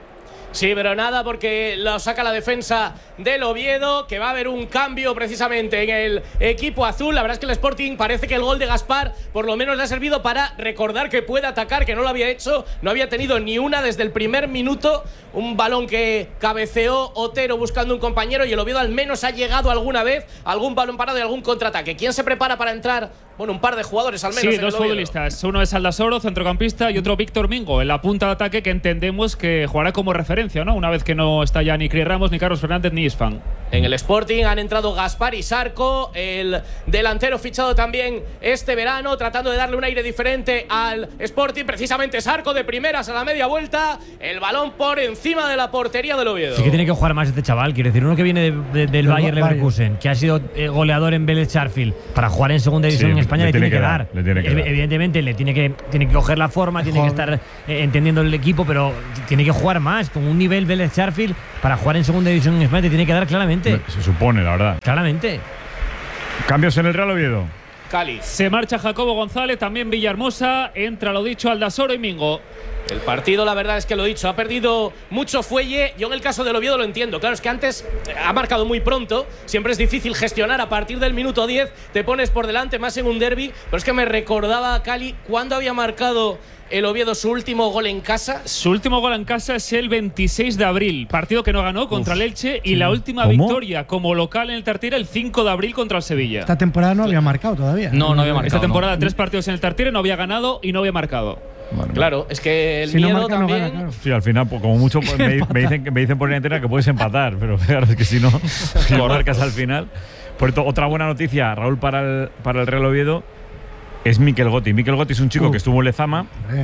Sí, pero nada, porque lo saca la defensa del Oviedo, que va a haber un cambio precisamente en el equipo azul. La verdad es que el Sporting parece que el gol de Gaspar por lo menos le ha servido para recordar que puede atacar, que no lo había hecho, no había tenido ni una desde el primer minuto. Un balón que cabeceó Otero buscando un compañero y el Oviedo al menos ha llegado alguna vez algún balón parado y algún contraataque. ¿Quién se prepara para entrar? Bueno, un par de jugadores al menos. Sí, dos futbolistas. Uno es Aldasoro, centrocampista, y otro Víctor Mingo, en la punta de ataque, que entendemos que jugará como referencia, ¿no? Una vez que no está ya ni Cris Ramos, ni Carlos Fernández, ni Isfan. En el Sporting han entrado Gaspar y Sarco, el delantero fichado también este verano, tratando de darle un aire diferente al Sporting. Precisamente Sarco de primeras a la media vuelta, el balón por encima de la portería del Oviedo. Sí que tiene que jugar más este chaval, quiero decir, uno que viene del Bayer Leverkusen, que ha sido goleador en Vélez Sarsfield, para jugar en segunda división en España le tiene que dar. Evidentemente le tiene que coger la forma, tiene que estar entendiendo el equipo, pero tiene que jugar más, con un nivel Vélez Sarsfield para jugar en segunda división en España te tiene que dar claramente. Se supone, la verdad. Claramente. Cambios en el Real Oviedo. Cali. Se marcha Jacobo González, también Villahermosa, entra lo dicho Aldasoro y Mingo. El partido, la verdad es que lo dicho, ha perdido mucho fuelle. Yo en el caso del Oviedo lo entiendo. Claro, es que antes ha marcado muy pronto. Siempre es difícil gestionar a partir del minuto 10. Te pones por delante, más en un derbi. Pero es que me recordaba a Cali cuando había marcado el Oviedo su último gol en casa. Su último gol en casa es el 26 de abril. Partido que no ganó contra el Elche. Y la última victoria como local en el Tartiere el 5 de abril contra el Sevilla. Esta temporada no había marcado todavía. No había marcado. Esta temporada 3 partidos en el Tartiere, no había ganado y no había marcado. Bueno, claro, es que el si miedo no marca, también… no gana, claro. Sí, al final, pues, como mucho me dicen por la antena que puedes empatar, pero claro, es que si no, si lo marcas al final. Por cierto, otra buena noticia, Raúl, para el Real Oviedo, es Mikel Gotti. Mikel Gotti es un chico que estuvo en Lezama,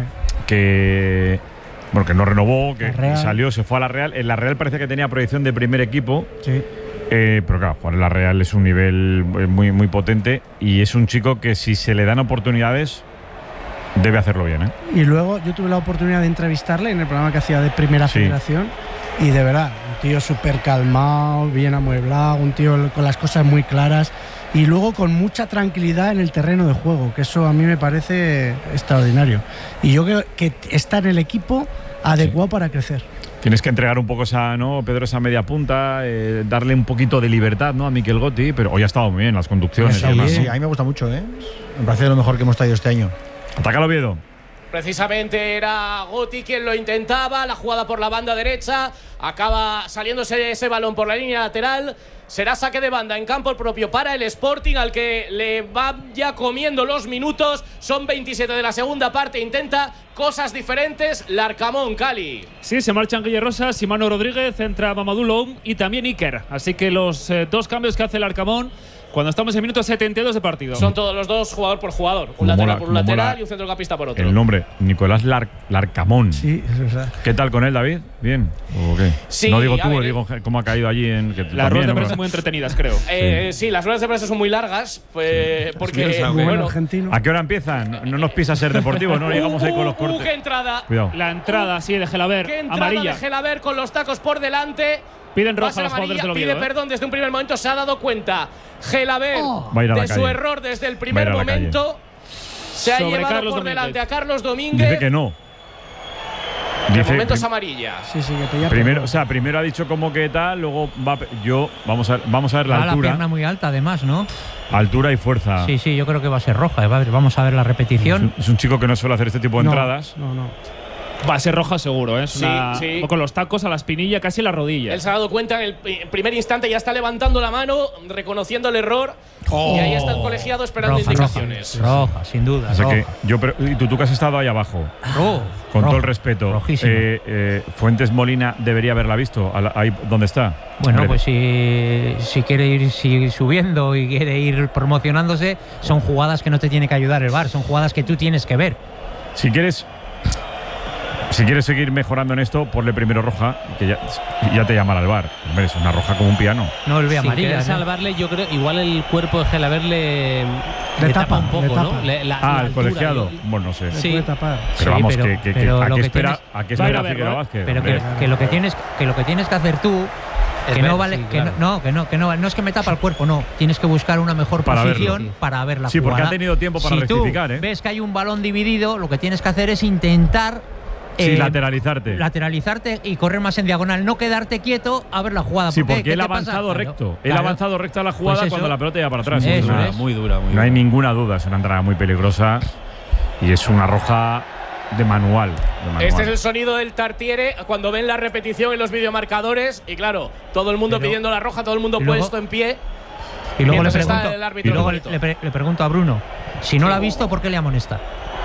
que no renovó, que salió, se fue a la Real. En la Real parece que tenía proyección de primer equipo. Sí. Pero claro, jugar en la Real es un nivel muy, muy potente y es un chico que si se le dan oportunidades debe hacerlo bien, ¿eh? Y luego yo tuve la oportunidad de entrevistarle en el programa que hacía de Primera Federación y de verdad, un tío súper calmado, bien amueblado, un tío con las cosas muy claras y luego con mucha tranquilidad en el terreno de juego, que eso a mí me parece extraordinario. Y yo creo que está en el equipo adecuado para crecer. Tienes que entregar un poco Pedro, esa media punta, darle un poquito de libertad, ¿no?, a Mikel Gotti, pero hoy ha estado muy bien las conducciones. Sí, a mí me gusta mucho, ¿eh? Me parece lo mejor que hemos traído este año. Ataca el Oviedo. Precisamente era Gotti quien lo intentaba, la jugada por la banda derecha, acaba saliéndose ese balón por la línea lateral. Será saque de banda en campo propio para el Sporting, al que le va ya comiendo los minutos. Son 27 de la segunda parte, intenta cosas diferentes Larcamón, Cali. Sí, se marchan Guille Rosas y Manu Rodríguez, entra Mamadou Loum y también Iker. Así que los dos cambios que hace el Arcamón cuando estamos en minuto 72 de partido. Son todos los dos jugador por jugador. Un lateral por un lateral y un centrocampista por otro. El nombre, Nicolás Larcamón. Sí, es verdad. ¿Qué tal con él, David? ¿Bien? ¿O qué? Sí, no digo tú, digo cómo ha caído allí en… Las ruedas de prensa son muy entretenidas, creo. Sí, las ruedas de prensa son muy largas, pues, porque… Bueno, ¿a qué hora empiezan? No nos pisa ser deportivo, no llegamos ahí con los cortes. ¡Qué entrada! Cuidado. La entrada, sí, de Gelaber, ¡Qué entrada amarilla! de Gelaber con los tacos por delante! Piden roja a los jugadores del Oviedo. Pide perdón desde un primer momento, se ha dado cuenta Gelaber de su error desde el primer momento. Se ha llevado Carlos por Domínguez. delante a Carlos Domínguez. Dice que no. De momento es amarilla. Sí, que te primero ha dicho como que tal, luego vamos a ver la altura. La pierna muy alta, además, ¿no? Altura y fuerza. Sí, yo creo que va a ser roja. Vamos a ver la repetición. Es un chico que no suele hacer este tipo de entradas. No. Va a ser roja seguro, ¿eh? Sí. Con los tacos a la espinilla, casi la rodilla. Él se ha dado cuenta en el primer instante, ya está levantando la mano, reconociendo el error. Y ahí está el colegiado esperando indicaciones. Roja, sin duda. O sea que y tú que has estado ahí abajo. Con todo el respeto. Rojísimo. Fuentes Molina debería haberla visto ahí donde está. Bueno, pues si quiere ir subiendo y quiere ir promocionándose, son jugadas que no te tiene que ayudar el VAR, son jugadas que tú tienes que ver. Si quieres seguir mejorando en esto, ponle primero roja, que ya te llamará el VAR. Hombre, es una roja como un piano. No, el ve Si amarilla. quieres salvarle, yo creo, igual el cuerpo de Gelaber le tapa un poco, ¿no? El colegiado. Bueno, no sé. Sí. Puede tapar. Pero vamos, pero ¿a lo qué que espera Figueroa Vázquez? Pero que lo que tienes que hacer tú, que no vale, no es que me tapa el cuerpo, no. Tienes que buscar una mejor posición para ver la jugada. Sí, porque ha tenido tiempo para rectificar, Si tú ves que hay un balón dividido, lo que tienes que hacer es intentar Sí, lateralizarte y correr más en diagonal, no quedarte quieto a ver la jugada. Sí, porque él ha avanzado recto. Él ha avanzado recto a la jugada pues cuando la pelota iba para atrás. Muy dura. No hay ninguna duda, es una entrada muy peligrosa y es una roja de manual. Este es el sonido del Tartiere cuando ven la repetición en los videomarcadores y claro, todo el mundo pidiendo la roja, todo el mundo puesto en pie. Y luego le pregunto a Bruno, si no la ha visto, ¿por qué le amonesta?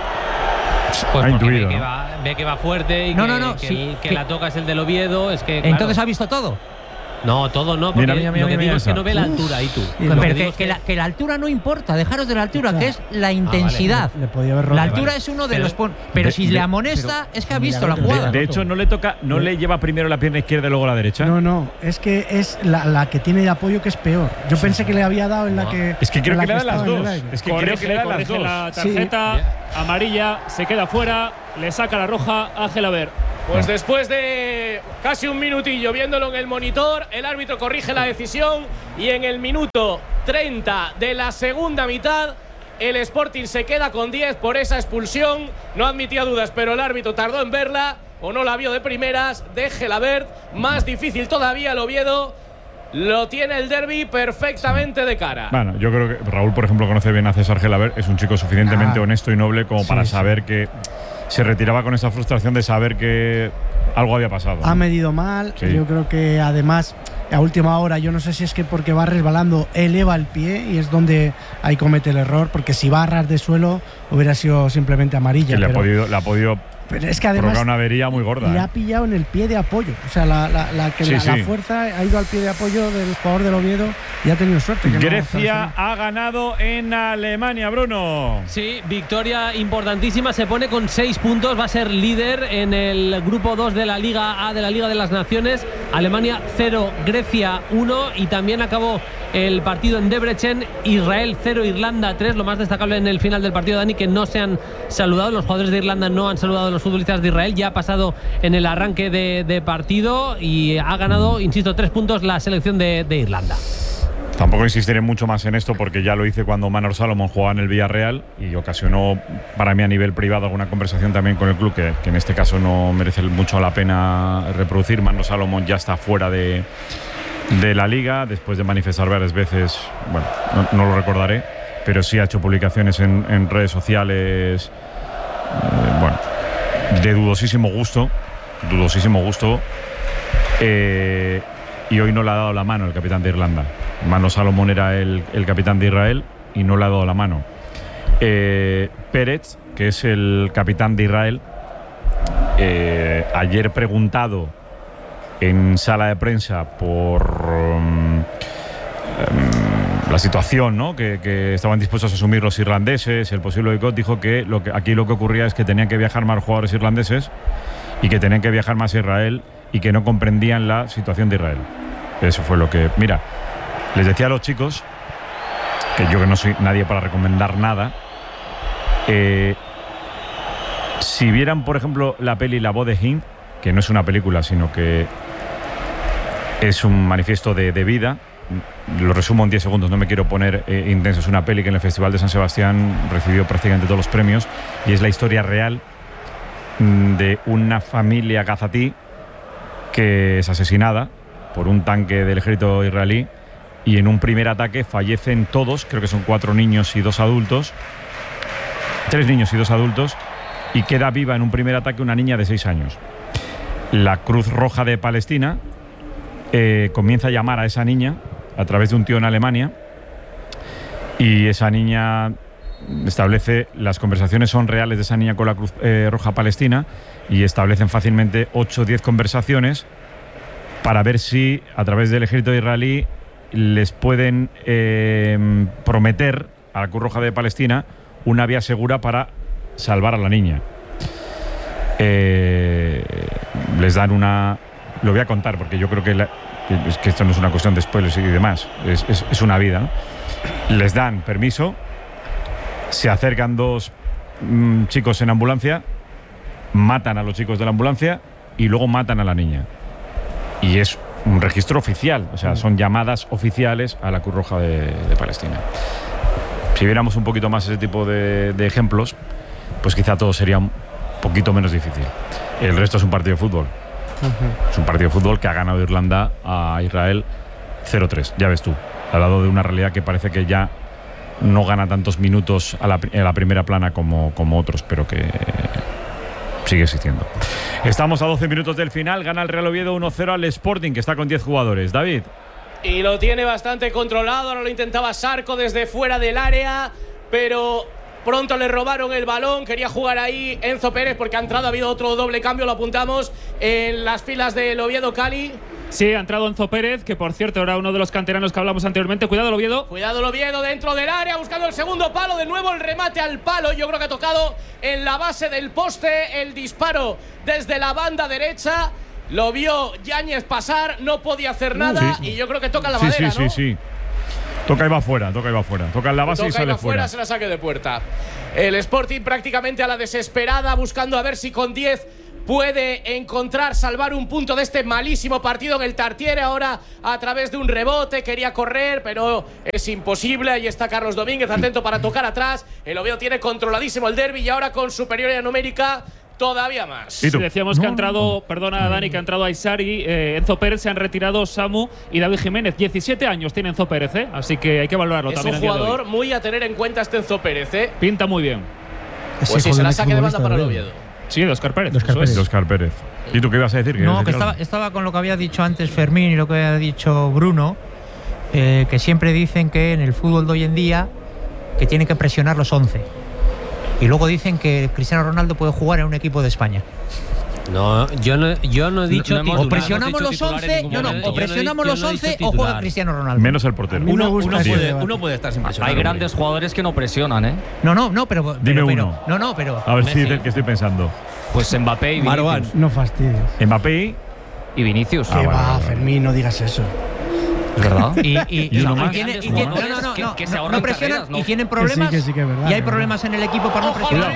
Pues porque ve que va fuerte y que la toca es el del Oviedo. Es que, ¿entonces ha visto todo? No, todo no, porque lo que digo es que no ve la altura ahí tú. Pero que la altura no importa, dejaros de la altura, que es la intensidad. La altura es uno de los pero si le amonesta es que ha visto la jugada. De hecho, no le lleva primero la pierna izquierda y luego la derecha. No, es que es la que tiene de apoyo que es peor. Yo pensé que le había dado en la que. Es que creo que le da las dos. Es que creo que le da las dos. La tarjeta amarilla se queda fuera, le saca la roja a Gelabert. Pues después de casi un minutillo viéndolo en el monitor, el árbitro corrige la decisión y en el minuto 30 de la segunda mitad el Sporting se queda con 10 por esa expulsión. No admitía dudas, pero el árbitro tardó en verla o no la vio de primeras de Gelabert. Más difícil todavía el Oviedo. Lo tiene el derbi perfectamente de cara. Bueno, yo creo que Raúl, por ejemplo, conoce bien a César Gelabert. Es un chico suficientemente honesto y noble como para saber que se retiraba con esa frustración de saber que algo había pasado. Ha medido mal. Yo creo que además a última hora, yo no sé si es que porque va resbalando eleva el pie y es donde ahí comete el error, porque si va a ras de suelo hubiera sido simplemente amarilla. Que le ha podido pero es que además una avería muy gorda. Le ha pillado en el pie de apoyo. O sea, la fuerza ha ido al pie de apoyo del jugador del Oviedo y ha tenido suerte. Grecia ha ganado en Alemania, Bruno. Sí, victoria importantísima. Se pone con 6 puntos. Va a ser líder en el grupo 2 de la Liga A de la Liga de las Naciones. Alemania 0, Grecia 1. Y también acabó el partido en Debrecen. Israel 0, Irlanda 3. Lo más destacable en el final del partido, Dani, que no se han saludado. Los jugadores de Irlanda no han saludado a los futbolistas de Israel. Ya ha pasado en el arranque de partido y ha ganado, insisto, 3 puntos la selección de Irlanda. Tampoco insistiré mucho más en esto porque ya lo hice cuando Manor Salomón jugaba en el Villarreal y ocasionó para mí a nivel privado alguna conversación también con el club que en este caso no merece mucho la pena reproducir. Manor Salomón ya está fuera de la liga después de manifestar varias veces, bueno, no lo recordaré, pero sí ha hecho publicaciones en redes sociales, bueno, de dudosísimo gusto, y hoy no le ha dado la mano el capitán de Irlanda. Manor Salomón era el capitán de Israel y no le ha dado la mano. Pérez, que es el capitán de Israel, ayer preguntado en sala de prensa por la situación, ¿no? que estaban dispuestos a asumir los irlandeses, el posible boicot, dijo que aquí lo que ocurría es que tenían que viajar más jugadores irlandeses y que tenían que viajar más a Israel y que no comprendían la situación de Israel. Eso fue lo que… Mira, les decía a los chicos, que yo que no soy nadie para recomendar nada, si vieran, por ejemplo, la peli La voz de Hind, que no es una película, sino que es un manifiesto de vida, lo resumo en 10 segundos, no me quiero poner intenso. Es una peli que en el Festival de San Sebastián recibió prácticamente todos los premios y es la historia real de una familia gazatí que es asesinada por un tanque del ejército israelí y en un primer ataque fallecen todos, creo que son 4 niños y 2 adultos, 3 niños y 2 adultos, y queda viva en un primer ataque una niña de 6 años. La Cruz Roja de Palestina comienza a llamar a esa niña a través de un tío en Alemania y esa niña establece, las conversaciones son reales de esa niña con la Cruz Roja Palestina y establecen fácilmente 8 o 10 conversaciones para ver si a través del ejército israelí les pueden prometer a la Cruz Roja de Palestina una vía segura para salvar a la niña. Les dan una… Lo voy a contar porque yo creo que esto no es una cuestión de spoilers y demás, es una vida, ¿no? Les dan permiso, se acercan 2 chicos en ambulancia, matan a los chicos de la ambulancia y luego matan a la niña. Y es un registro oficial, o sea, son llamadas oficiales a la Cruz Roja de Palestina. Si viéramos un poquito más ese tipo de ejemplos, pues quizá todo sería poquito menos difícil. El resto es un partido de fútbol. Es un partido de fútbol que ha ganado Irlanda a Israel 0-3, ya ves tú, al lado de una realidad que parece que ya no gana tantos minutos a la primera plana como otros, pero que sigue existiendo. Estamos a 12 minutos del final, gana el Real Oviedo 1-0 al Sporting, que está con 10 jugadores. David. Y lo tiene bastante controlado, ahora lo intentaba Sarco desde fuera del área, pero pronto le robaron el balón, quería jugar ahí Enzo Pérez porque ha entrado, ha habido otro doble cambio, lo apuntamos en las filas del Oviedo. Cali. Sí, ha entrado Enzo Pérez, que por cierto era uno de los canteranos que hablamos anteriormente. Cuidado el Oviedo. Cuidado el Oviedo dentro del área, buscando el segundo palo. De nuevo el remate al palo. Yo creo que ha tocado en la base del poste. El disparo desde la banda derecha. Lo vio Yáñez pasar, no podía hacer nada. Sí. Y yo creo que toca en la madera, ¿no? Sí. Toca y va fuera. Toca en la base y sale fuera. Se la saque de puerta. El Sporting prácticamente a la desesperada, buscando a ver si con 10 puede encontrar, salvar un punto de este malísimo partido en el Tartiere. Ahora a través de un rebote quería correr, pero es imposible. Ahí está Carlos Domínguez, atento para tocar atrás. El Oviedo tiene controladísimo el derbi y ahora con superioridad numérica todavía más. Sí, decíamos que ha entrado, perdona Dani, que ha entrado Aysar y Enzo Pérez, se han retirado Samu y David Jiménez. 17 años tiene Enzo Pérez, así que hay que valorarlo también. Es un jugador muy a tener en cuenta este Enzo Pérez, Pinta muy bien. Pues sí, se la saque de banda para el Oviedo. Sí, de Óscar Pérez. De Óscar Pérez. ¿Y tú qué ibas a decir? No, que estaba con lo que había dicho antes Fermín y lo que había dicho Bruno, que siempre dicen que en el fútbol de hoy en día que tienen que presionar los 11. Y luego dicen que Cristiano Ronaldo puede jugar en un equipo de España. No, yo no he dicho o presionamos los 11, o presionamos los 11 o juega Cristiano Ronaldo. Menos el portero. Uno puede estar sin presionar. Hay grandes jugadores que no presionan, ¿eh? No, pero dime uno. Pero a ver si es el que estoy pensando. Pues Mbappé y Vinicius. No fastidies. Mbappé y Vinicius. ¿Qué va, Fermín? No digas eso. ¿Es verdad? No presionan y tienen problemas. Que sí, es verdad, y hay problemas en el equipo para no presionar.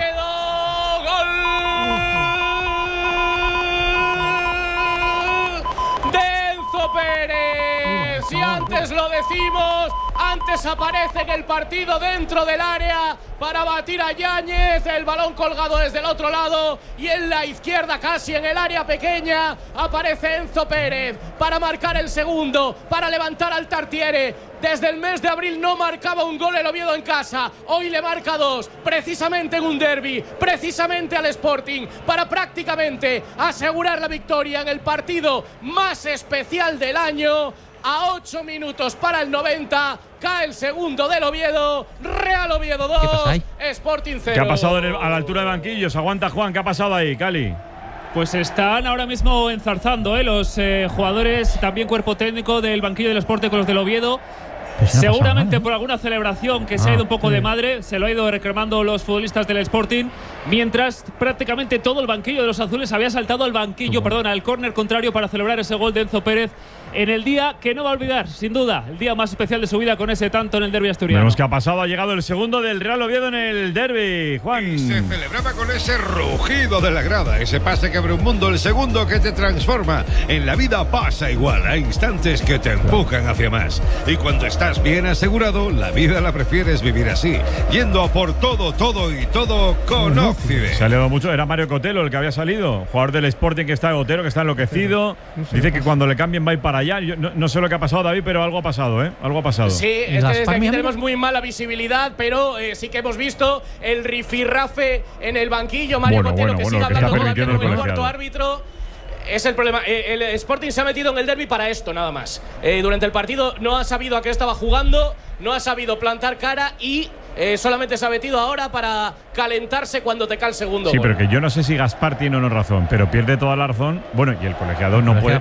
Pérez, si antes lo decimos, antes aparece en el partido dentro del área para batir a Yáñez, el balón colgado desde el otro lado y en la izquierda casi en el área pequeña aparece Enzo Pérez para marcar el segundo, para levantar al Tartiere. Desde el mes de abril no marcaba un gol el Oviedo en casa, hoy le marca 2, precisamente en un derbi, precisamente al Sporting, para prácticamente asegurar la victoria en el partido más especial del año. A 8 minutos para el 90, cae el segundo del Oviedo, Real Oviedo 2, Sporting 0. ¿Qué ha pasado a la altura de banquillos? Aguanta Juan, ¿qué ha pasado ahí, Cali? Pues están ahora mismo enzarzando los jugadores, también cuerpo técnico del banquillo del Sporting con los del Oviedo. Seguramente por alguna celebración que se ha ido un poco de madre, se lo ha ido reclamando los futbolistas del Sporting, mientras prácticamente todo el banquillo de los azules había saltado al banquillo, al córner contrario para celebrar ese gol de Enzo Pérez en el día que no va a olvidar, sin duda, el día más especial de su vida con ese tanto en el derbi asturiano. Veremos qué ha pasado, ha llegado el segundo del Real Oviedo en el derbi, Juan. Y se celebraba con ese rugido de la grada, ese pase que abre un mundo, el segundo que te transforma. En la vida pasa igual, hay instantes que te empujan hacia más. Y cuando estás bien asegurado, la vida la prefieres vivir así, yendo a por todo y todo con Occident. Se ha leído mucho, era Mario Cotelo el que había salido, jugador del Sporting que está gotero, que está enloquecido. Dice que cuando le cambien va a ir para allá. Yo no sé lo que ha pasado, David, pero algo ha pasado, ¿eh? Algo ha pasado. Sí, es que desde aquí tenemos muy mala visibilidad, pero sí que hemos visto el rifirrafe en el banquillo. Mario Cotelo que sigue hablando con el cuarto árbitro. Es el problema. El Sporting se ha metido en el derbi para esto, nada más. Durante el partido no ha sabido a qué estaba jugando, no ha sabido plantar cara y solamente se ha metido ahora para calentarse cuando te cae el segundo gol. Pero que yo no sé si Gaspar tiene o no razón, pero pierde toda la razón. Bueno, y el colegiado no puede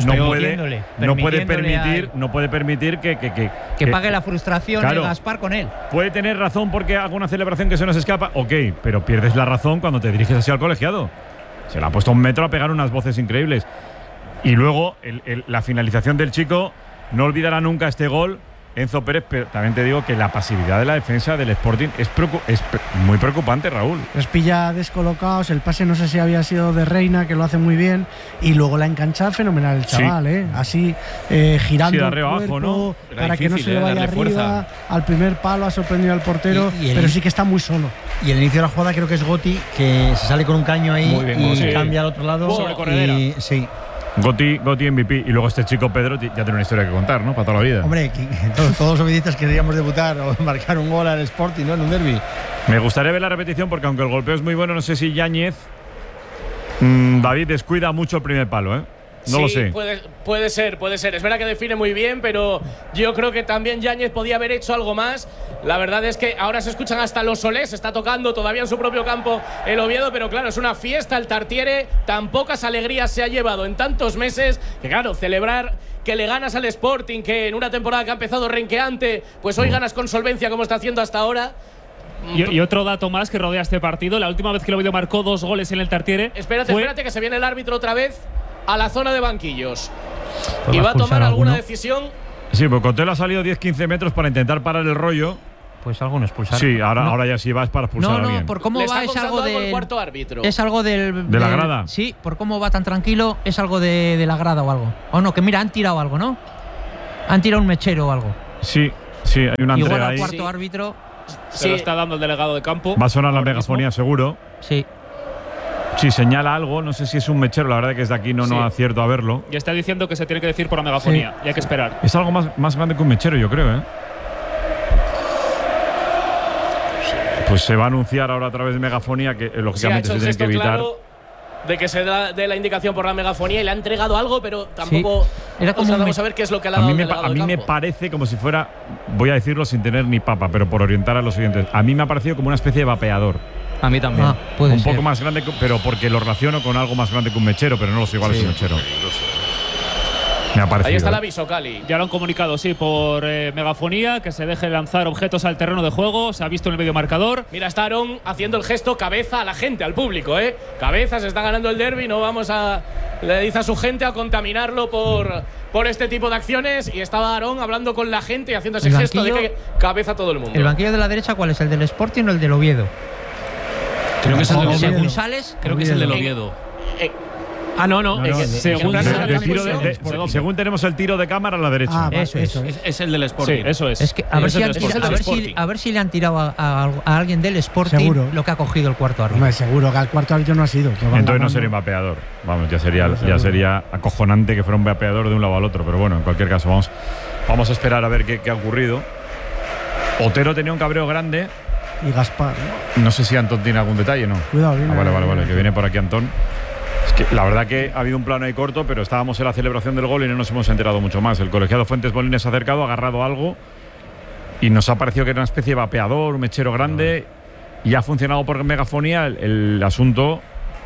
permitir que pague la frustración de Gaspar con él. Puede tener razón porque haga una celebración que se nos escapa, ok, pero pierdes la razón cuando te diriges así al colegiado. Se le ha puesto un metro a pegar unas voces increíbles. Y luego la finalización del chico, no olvidará nunca este gol Enzo Pérez, pero también te digo que la pasividad de la defensa del Sporting es muy preocupante, Raúl. Los pilla descolocados, el pase no sé si había sido de Reina, que lo hace muy bien, y luego la enganchada fenomenal el chaval, así girando el cuerpo, abajo, ¿no? Para que no se le vaya arriba, fuerza. Al primer palo ha sorprendido al portero, pero sí que está muy solo. Y el inicio de la jugada creo que es Gotti, que se sale con un caño ahí y cambia al otro lado. Sobre corredera. Sí. Gotti MVP, y luego este chico Pedro ya tiene una historia que contar, ¿no? Para toda la vida. Hombre, todos los obedistas queríamos debutar o marcar un gol al Sporting, ¿no? En un derbi. Me gustaría ver la repetición porque aunque el golpeo es muy bueno, no sé si Yáñez David descuida mucho el primer palo, ¿eh? No lo sé. Puede ser. Es verdad que define muy bien, pero yo creo que también Yáñez podía haber hecho algo más. La verdad es que ahora se escuchan hasta los Solés, está tocando todavía en su propio campo el Oviedo, pero claro, es una fiesta el Tartiere, tan pocas alegrías se ha llevado en tantos meses, que claro, celebrar que le ganas al Sporting, que en una temporada que ha empezado renqueante, pues hoy ganas con solvencia como está haciendo hasta ahora. Y otro dato más que rodea este partido, la última vez que el Oviedo marcó 2 goles en el Tartiere… Espérate, que se viene el árbitro otra vez a la zona de banquillos. Y va a tomar alguna decisión. Sí, pues Cotello ha salido 10-15 metros para intentar parar el rollo. Pues alguno expulsar. Sí, ahora ya sí vas para expulsar a alguien. No, por cómo va es algo del cuarto árbitro. Es algo de la grada. Sí, por cómo va tan tranquilo es algo de la grada o algo. O no, que mira, han tirado algo, ¿no? Han tirado un mechero o algo. Sí, hay una entrega igual ahí. al cuarto árbitro. Se lo está dando el delegado de campo. Va a sonar la megafonía seguro. Sí. Sí, señala algo, no sé si es un mechero, la verdad es que desde aquí no acierto a verlo. Y está diciendo que se tiene que decir por la megafonía, y hay que esperar. Es algo más grande que un mechero, yo creo, ¿eh? Pues se va a anunciar ahora a través de megafonía que lógicamente se tiene que evitar. Claro de que se da de la indicación por la megafonía y le ha entregado algo, pero tampoco vamos a ver qué es lo que le ha dado. A mí me parece como si fuera, voy a decirlo sin tener ni papa, pero por orientar a los siguientes. A mí me ha parecido como una especie de vapeador. A mí también. Un poco más grande, pero porque lo relaciono con algo más grande que un mechero, pero no lo sé igual es un mechero. Me ha parecido. Ahí está el aviso, Cali. Ya lo han comunicado, sí, por megafonía, que se deje lanzar objetos al terreno de juego. Se ha visto en el medio marcador. Mira, está Aarón haciendo el gesto cabeza a la gente, al público, ¿eh? Cabeza, se está ganando el derbi, no vamos a… Le dice a su gente a contaminarlo por este tipo de acciones. Y estaba Aarón hablando con la gente y haciendo ese gesto de que cabeza a todo el mundo. ¿El banquillo de la derecha cuál es? ¿El del Sporting o el del Oviedo? Creo que es el del Oviedo. Según sales, creo que es el del Oviedo. Según tenemos el tiro de cámara a la derecha. Eso es el del Sporting. Sí, eso es. Es que a ver si le han tirado a alguien del Sporting seguro lo que ha cogido el cuarto árbitro. No, seguro que al cuarto árbitro no ha sido. Entonces no sería un vapeador. Vamos, ya sería acojonante que fuera un vapeador de un lado al otro. Pero bueno, en cualquier caso, vamos a esperar a ver qué ha ocurrido. Otero tenía un cabreo grande. Y Gaspar. No sé si Antón tiene algún detalle, ¿no? Cuidado, vale, que viene por aquí Antón. Es que la verdad que ha habido un plano ahí corto, pero estábamos en la celebración del gol y no nos hemos enterado mucho más. El colegiado Fuentes Molines se ha acercado, ha agarrado algo y nos ha parecido que era una especie de vapeador, un mechero grande, y ha funcionado por megafonía el asunto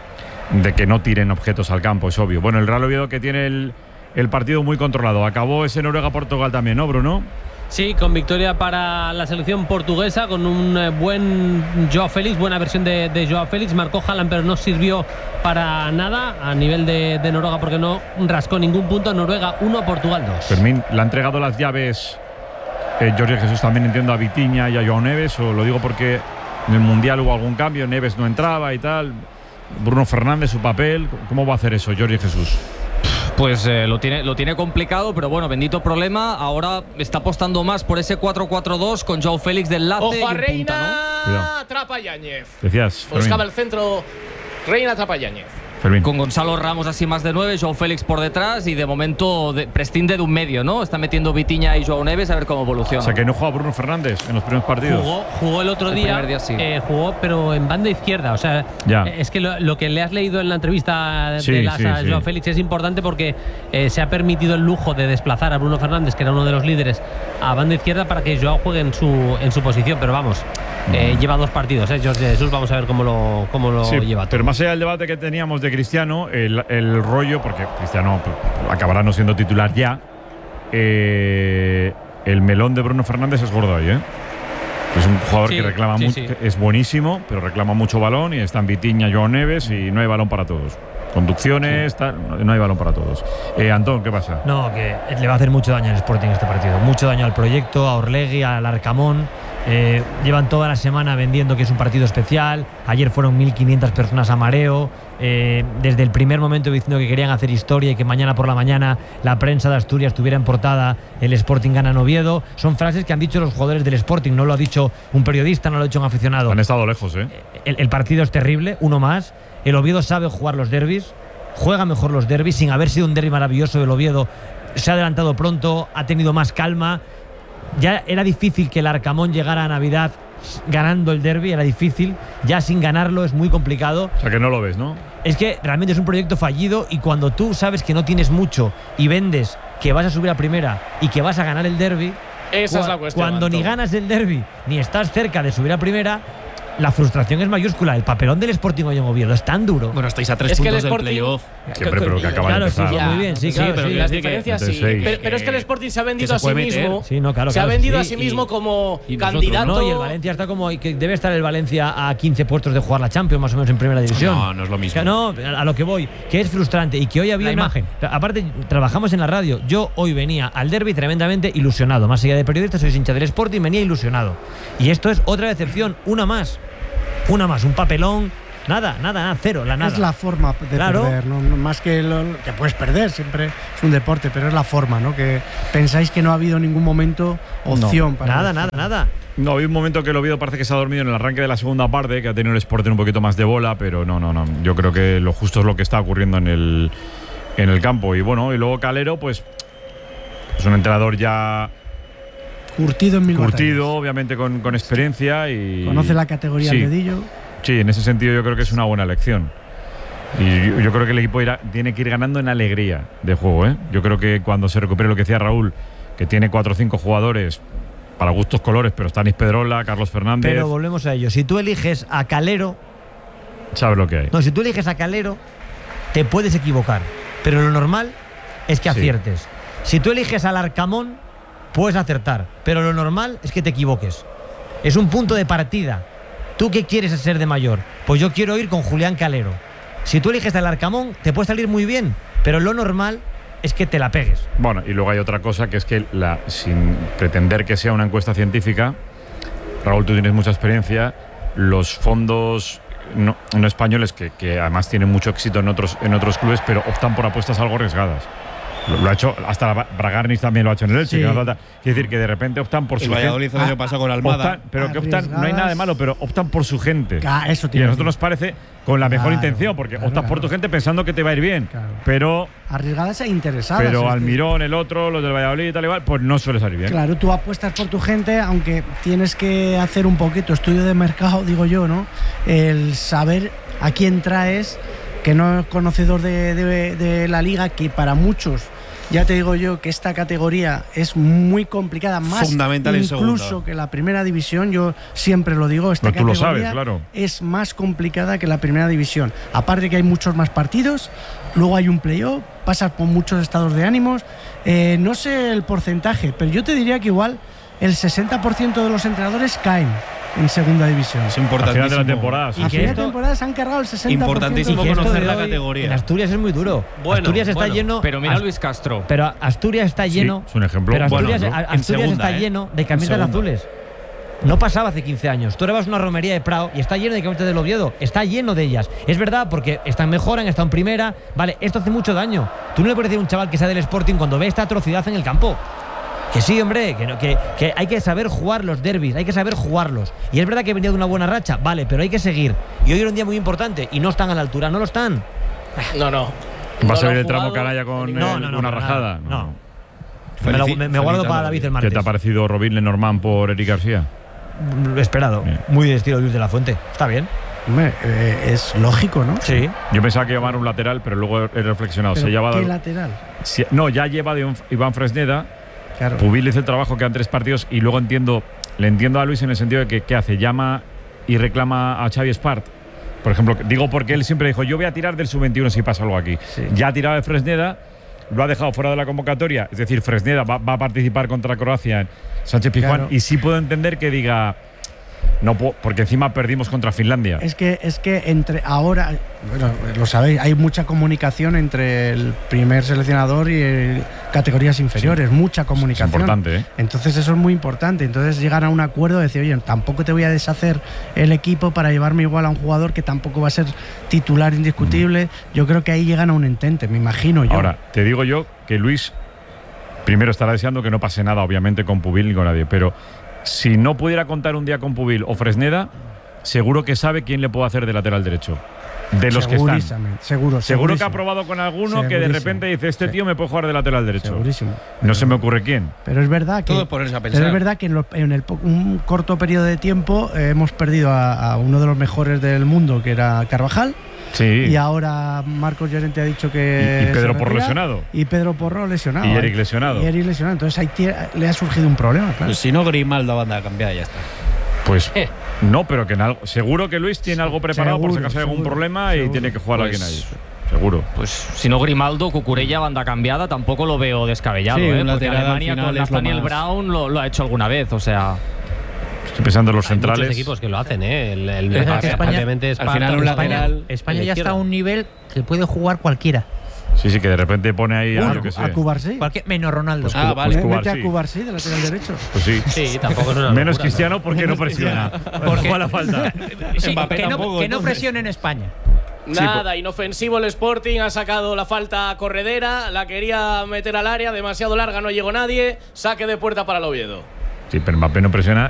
de que no tiren objetos al campo, es obvio. Bueno, el Real Oviedo que tiene el partido muy controlado. Acabó ese Noruega-Portugal también, ¿no, Bruno? Sí, con victoria para la selección portuguesa, con un buen Joao Félix, buena versión de Joao Félix. Marcó Haaland, pero no sirvió para nada a nivel de Noruega, porque no rascó ningún punto. Noruega 1, Portugal 2. Fermín, ¿le ha entregado las llaves Jorge Jesús también, entiendo, a Vitinha y a Joao Neves? ¿O lo digo porque en el Mundial hubo algún cambio, Neves no entraba y tal? Bruno Fernández, su papel, ¿cómo va a hacer eso Jorge Jesús? Pues lo tiene complicado, pero bueno, bendito problema. Ahora está apostando más por ese 4-4-2 con Joao Félix del enlace. Ojo a y Reina, punta, ¿no? atrapa a Yáñez. Decías, buscaba el centro, Reina atrapa a Yáñez. Fermín. Con Gonzalo Ramos así más de 9, Joao Félix por detrás y de momento prescinde de un medio, ¿no? Está metiendo Vitinha y Joao Neves a ver cómo evoluciona. O sea que no juega Bruno Fernández en los primeros partidos. Jugó el otro día, sí. Jugó pero en banda izquierda. O sea, es que lo que le has leído en la entrevista a Joao Félix es importante porque se ha permitido el lujo de desplazar a Bruno Fernández, que era uno de los líderes, a banda izquierda para que Joao juegue en su posición. Pero vamos, lleva 2 partidos, Jorge Jesús, vamos a ver cómo lo lleva todo. Pero más allá del debate que teníamos de Cristiano, el rollo, porque Cristiano acabará no siendo titular ya, el melón de Bruno Fernández es gordo ahí, ¿eh? Es un jugador que reclama sí, mucho, es buenísimo, pero reclama mucho balón y están Vitinha, Joao Neves y no hay balón para todos. Conducciones, no hay balón para todos. Antón, ¿qué pasa? No, que le va a hacer mucho daño al Sporting este partido. Mucho daño al proyecto, a Orlegui, al Arcamón. Llevan toda la semana vendiendo que es un partido especial. Ayer fueron 1.500 personas a mareo. Desde el primer momento diciendo que querían hacer historia y que mañana por la mañana la prensa de Asturias tuviera en portada el Sporting gana en Oviedo. Son frases que han dicho los jugadores del Sporting, no lo ha dicho un periodista, no lo ha dicho un aficionado. Han estado lejos, El partido es terrible, uno más. El Oviedo sabe jugar los derbis, juega mejor los derbis, sin haber sido un derbi maravilloso. El Oviedo se ha adelantado pronto, ha tenido más calma. Ya era difícil que el Arcamón llegara a Navidad ganando el derbi, era difícil. Ya sin ganarlo es muy complicado. O sea que no lo ves, ¿no? Es que realmente es un proyecto fallido, y cuando tú sabes que no tienes mucho y vendes que vas a subir a primera y que vas a ganar el derbi, esa es la cuestión. Cuando ni ganas el derbi ni estás cerca de subir a primera, la frustración es mayúscula. El papelón del Sporting hoy en Oviedo es tan duro. Bueno, estáis a 3 puntos del playoff. Siempre, pero que acaba de empezar. Sí, muy bien, sí, claro. Pero las diferencias sí. Pero es que el Sporting se ha vendido a sí mismo. Sí, no, claro, se ha vendido a sí mismo como candidato. No, y el Valencia está como que debe estar el Valencia a 15 puestos de jugar la Champions, más o menos en primera división. No, no es lo mismo. No, a lo que voy, que es frustrante y que hoy había la imagen. Aparte, trabajamos en la radio. Yo hoy venía al derbi tremendamente ilusionado. Más allá de periodista, soy hincha del Sporting, venía ilusionado. Y esto es otra decepción, una más, un papelón, nada, cero, nada. Es la forma de perder, ¿no? Más que que puedes perder, siempre es un deporte, pero es la forma, ¿no? Que pensáis que no ha habido en ningún momento opción para nada. No, había un momento que el Oviedo parece que se ha dormido en el arranque de la segunda parte, que ha tenido el Sporting un poquito más de bola, pero no. Yo creo que lo justo es lo que está ocurriendo en el campo. Y bueno, y luego Calero, pues es un entrenador ya curtido en mil batallas. Obviamente con experiencia y conoce la categoría al dedillo. Sí, en ese sentido yo creo que es una buena elección. Y yo creo que el equipo tiene que ir ganando en alegría de juego, ¿eh? Yo creo que cuando se recupere, lo que decía Raúl, que tiene 4 o 5 jugadores para gustos colores, pero Stanis Pedrola, Carlos Fernández. Pero volvemos a ello. Si tú eliges a Calero, sabes lo que hay. No, si tú eliges a Calero, te puedes equivocar, pero lo normal es que aciertes. Si tú eliges al Arcamón, puedes acertar, pero lo normal es que te equivoques. Es un punto de partida. ¿Tú qué quieres ser de mayor? Pues yo quiero ir con Julián Calero. Si tú eliges al Arcamón, te puede salir muy bien, pero lo normal es que te la pegues. Bueno, y luego hay otra cosa, que es que sin pretender que sea una encuesta científica, Raúl, tú tienes mucha experiencia, los fondos no españoles, que además tienen mucho éxito en otros clubes, pero optan por apuestas algo arriesgadas. Lo ha hecho, hasta Bragarnis también lo ha hecho en el Elche. Quiere decir que de repente optan por su gente. El Valladolid el año pasado con Almada. Pero que optan, no hay nada de malo, pero optan por su gente. Eso y a nosotros nos parece con la mejor intención, porque optas por tu gente pensando que te va a ir bien. Pero arriesgadas e interesadas. Pero Almirón, el otro, los del Valladolid y tal igual, pues no suele salir bien. Claro, tú apuestas por tu gente, aunque tienes que hacer un poquito estudio de mercado, digo yo, ¿no? El saber a quién traes, que no es conocedor de la liga, que para muchos, ya te digo yo, que esta categoría es muy complicada, más fundamental incluso que la primera división. Yo siempre lo digo, esta categoría tú lo sabes, claro, es más complicada que la primera división. Aparte que hay muchos más partidos, luego hay un playoff, pasas por muchos estados de ánimos. No sé el porcentaje, pero yo te diría que igual el 60% de los entrenadores caen en segunda división. Es importantísimo. Al final de la temporada. Sí. A final de temporada se han cargado el 60%. Importantísimo conocer la categoría. En Asturias es muy duro. Asturias está lleno. Pero mira Luis Castro. Pero Asturias está lleno. Sí, es un ejemplo. Pero Asturias, bueno, ¿no? Asturias está lleno de camisetas azules. No pasaba hace 15 años. Tú vas a una romería de Prado y está lleno de camisetas del Oviedo. Está lleno de ellas. Es verdad, porque están mejoran, están en primera. Vale, esto hace mucho daño. Tú no le puedes decir a un chaval que sea del Sporting cuando ve esta atrocidad en el campo. Que sí, hombre, que hay que saber jugar los derbis, hay que saber jugarlos. Y es verdad que he venido de una buena racha, vale, pero hay que seguir. Y hoy era un día muy importante y no están a la altura, no lo están. No. ¿Va a salir el tramo canalla con una rajada? No. Me guardo para David el martes. ¿Qué te ha parecido Robin Lenormand por Eric García? Esperado. Bien. Muy de estilo Luis de la Fuente. Está bien. Hombre, es lógico, ¿no? Sí. Yo pensaba que llamar un lateral, pero luego he reflexionado. ¿Qué lateral? Ya lleva de Iván Fresneda. Claro. Pubil hizo el trabajo que en 3 partidos y luego le entiendo a Luis en el sentido de que ¿qué hace? Llama y reclama a Xavi Espart. Por ejemplo, digo porque él siempre dijo, yo voy a tirar del sub-21 si pasa algo aquí. Sí. Ya ha tirado de Fresneda, lo ha dejado fuera de la convocatoria. Es decir, Fresneda va a participar contra Croacia en Sánchez Pizjuán. Claro. Y sí puedo entender que diga, No porque encima perdimos contra Finlandia. Es que entre ahora, bueno, lo sabéis, hay mucha comunicación entre el primer seleccionador y categorías inferiores, mucha comunicación. Es importante, ¿eh? Entonces eso es muy importante. Entonces llegar a un acuerdo de decir, oye, tampoco te voy a deshacer el equipo para llevarme igual a un jugador que tampoco va a ser titular indiscutible. Yo creo que ahí llegan a un entente, me imagino yo. Ahora, te digo yo que Luis primero estará deseando que no pase nada, obviamente, con Pubil ni con nadie, pero si no pudiera contar un día con Pubil o Fresneda, seguro que sabe quién le puede hacer de lateral derecho. De los que están. Seguro que ha probado con alguno que de repente dice, este tío me puede jugar de lateral derecho. Segurísimo. No se me ocurre quién. Pero es verdad que, en un corto periodo de tiempo hemos perdido a uno de los mejores del mundo, que era Carvajal. Sí. Y ahora Marcos Llorente ha dicho que. Y Pedro Porro lesionado. Y Pedro Porro lesionado. Y Eric lesionado. Entonces ahí le ha surgido un problema, claro. Pues si no, Grimaldo banda a cambiar, ya está. Pues no, pero que seguro que Luis tiene algo preparado por si acaso hay algún problema y tiene que jugar alguien ahí. Seguro. Pues si no Grimaldo, Cucurella, banda cambiada, tampoco lo veo descabellado. Porque Alemania con Nathaniel Brown lo ha hecho alguna vez, o sea. Estoy pensando en los centrales. Hay muchos equipos que lo hacen, ¿eh? España ya está a un nivel que puede jugar cualquiera. Sí, que de repente pone ahí algo que sea. A Cubarsí. Menos Ronaldo. Vale. Mete a Cubarsí de lateral derecho. Pues sí. Sí, tampoco es una menos locura, Cristiano porque no presiona. Porque la falta. Sí, que no presione en España. Nada, inofensivo el Sporting, ha sacado la falta corredera, la quería meter al área, demasiado larga, no llegó nadie, saque de puerta para el Oviedo. Sí, pero Mbappé no presiona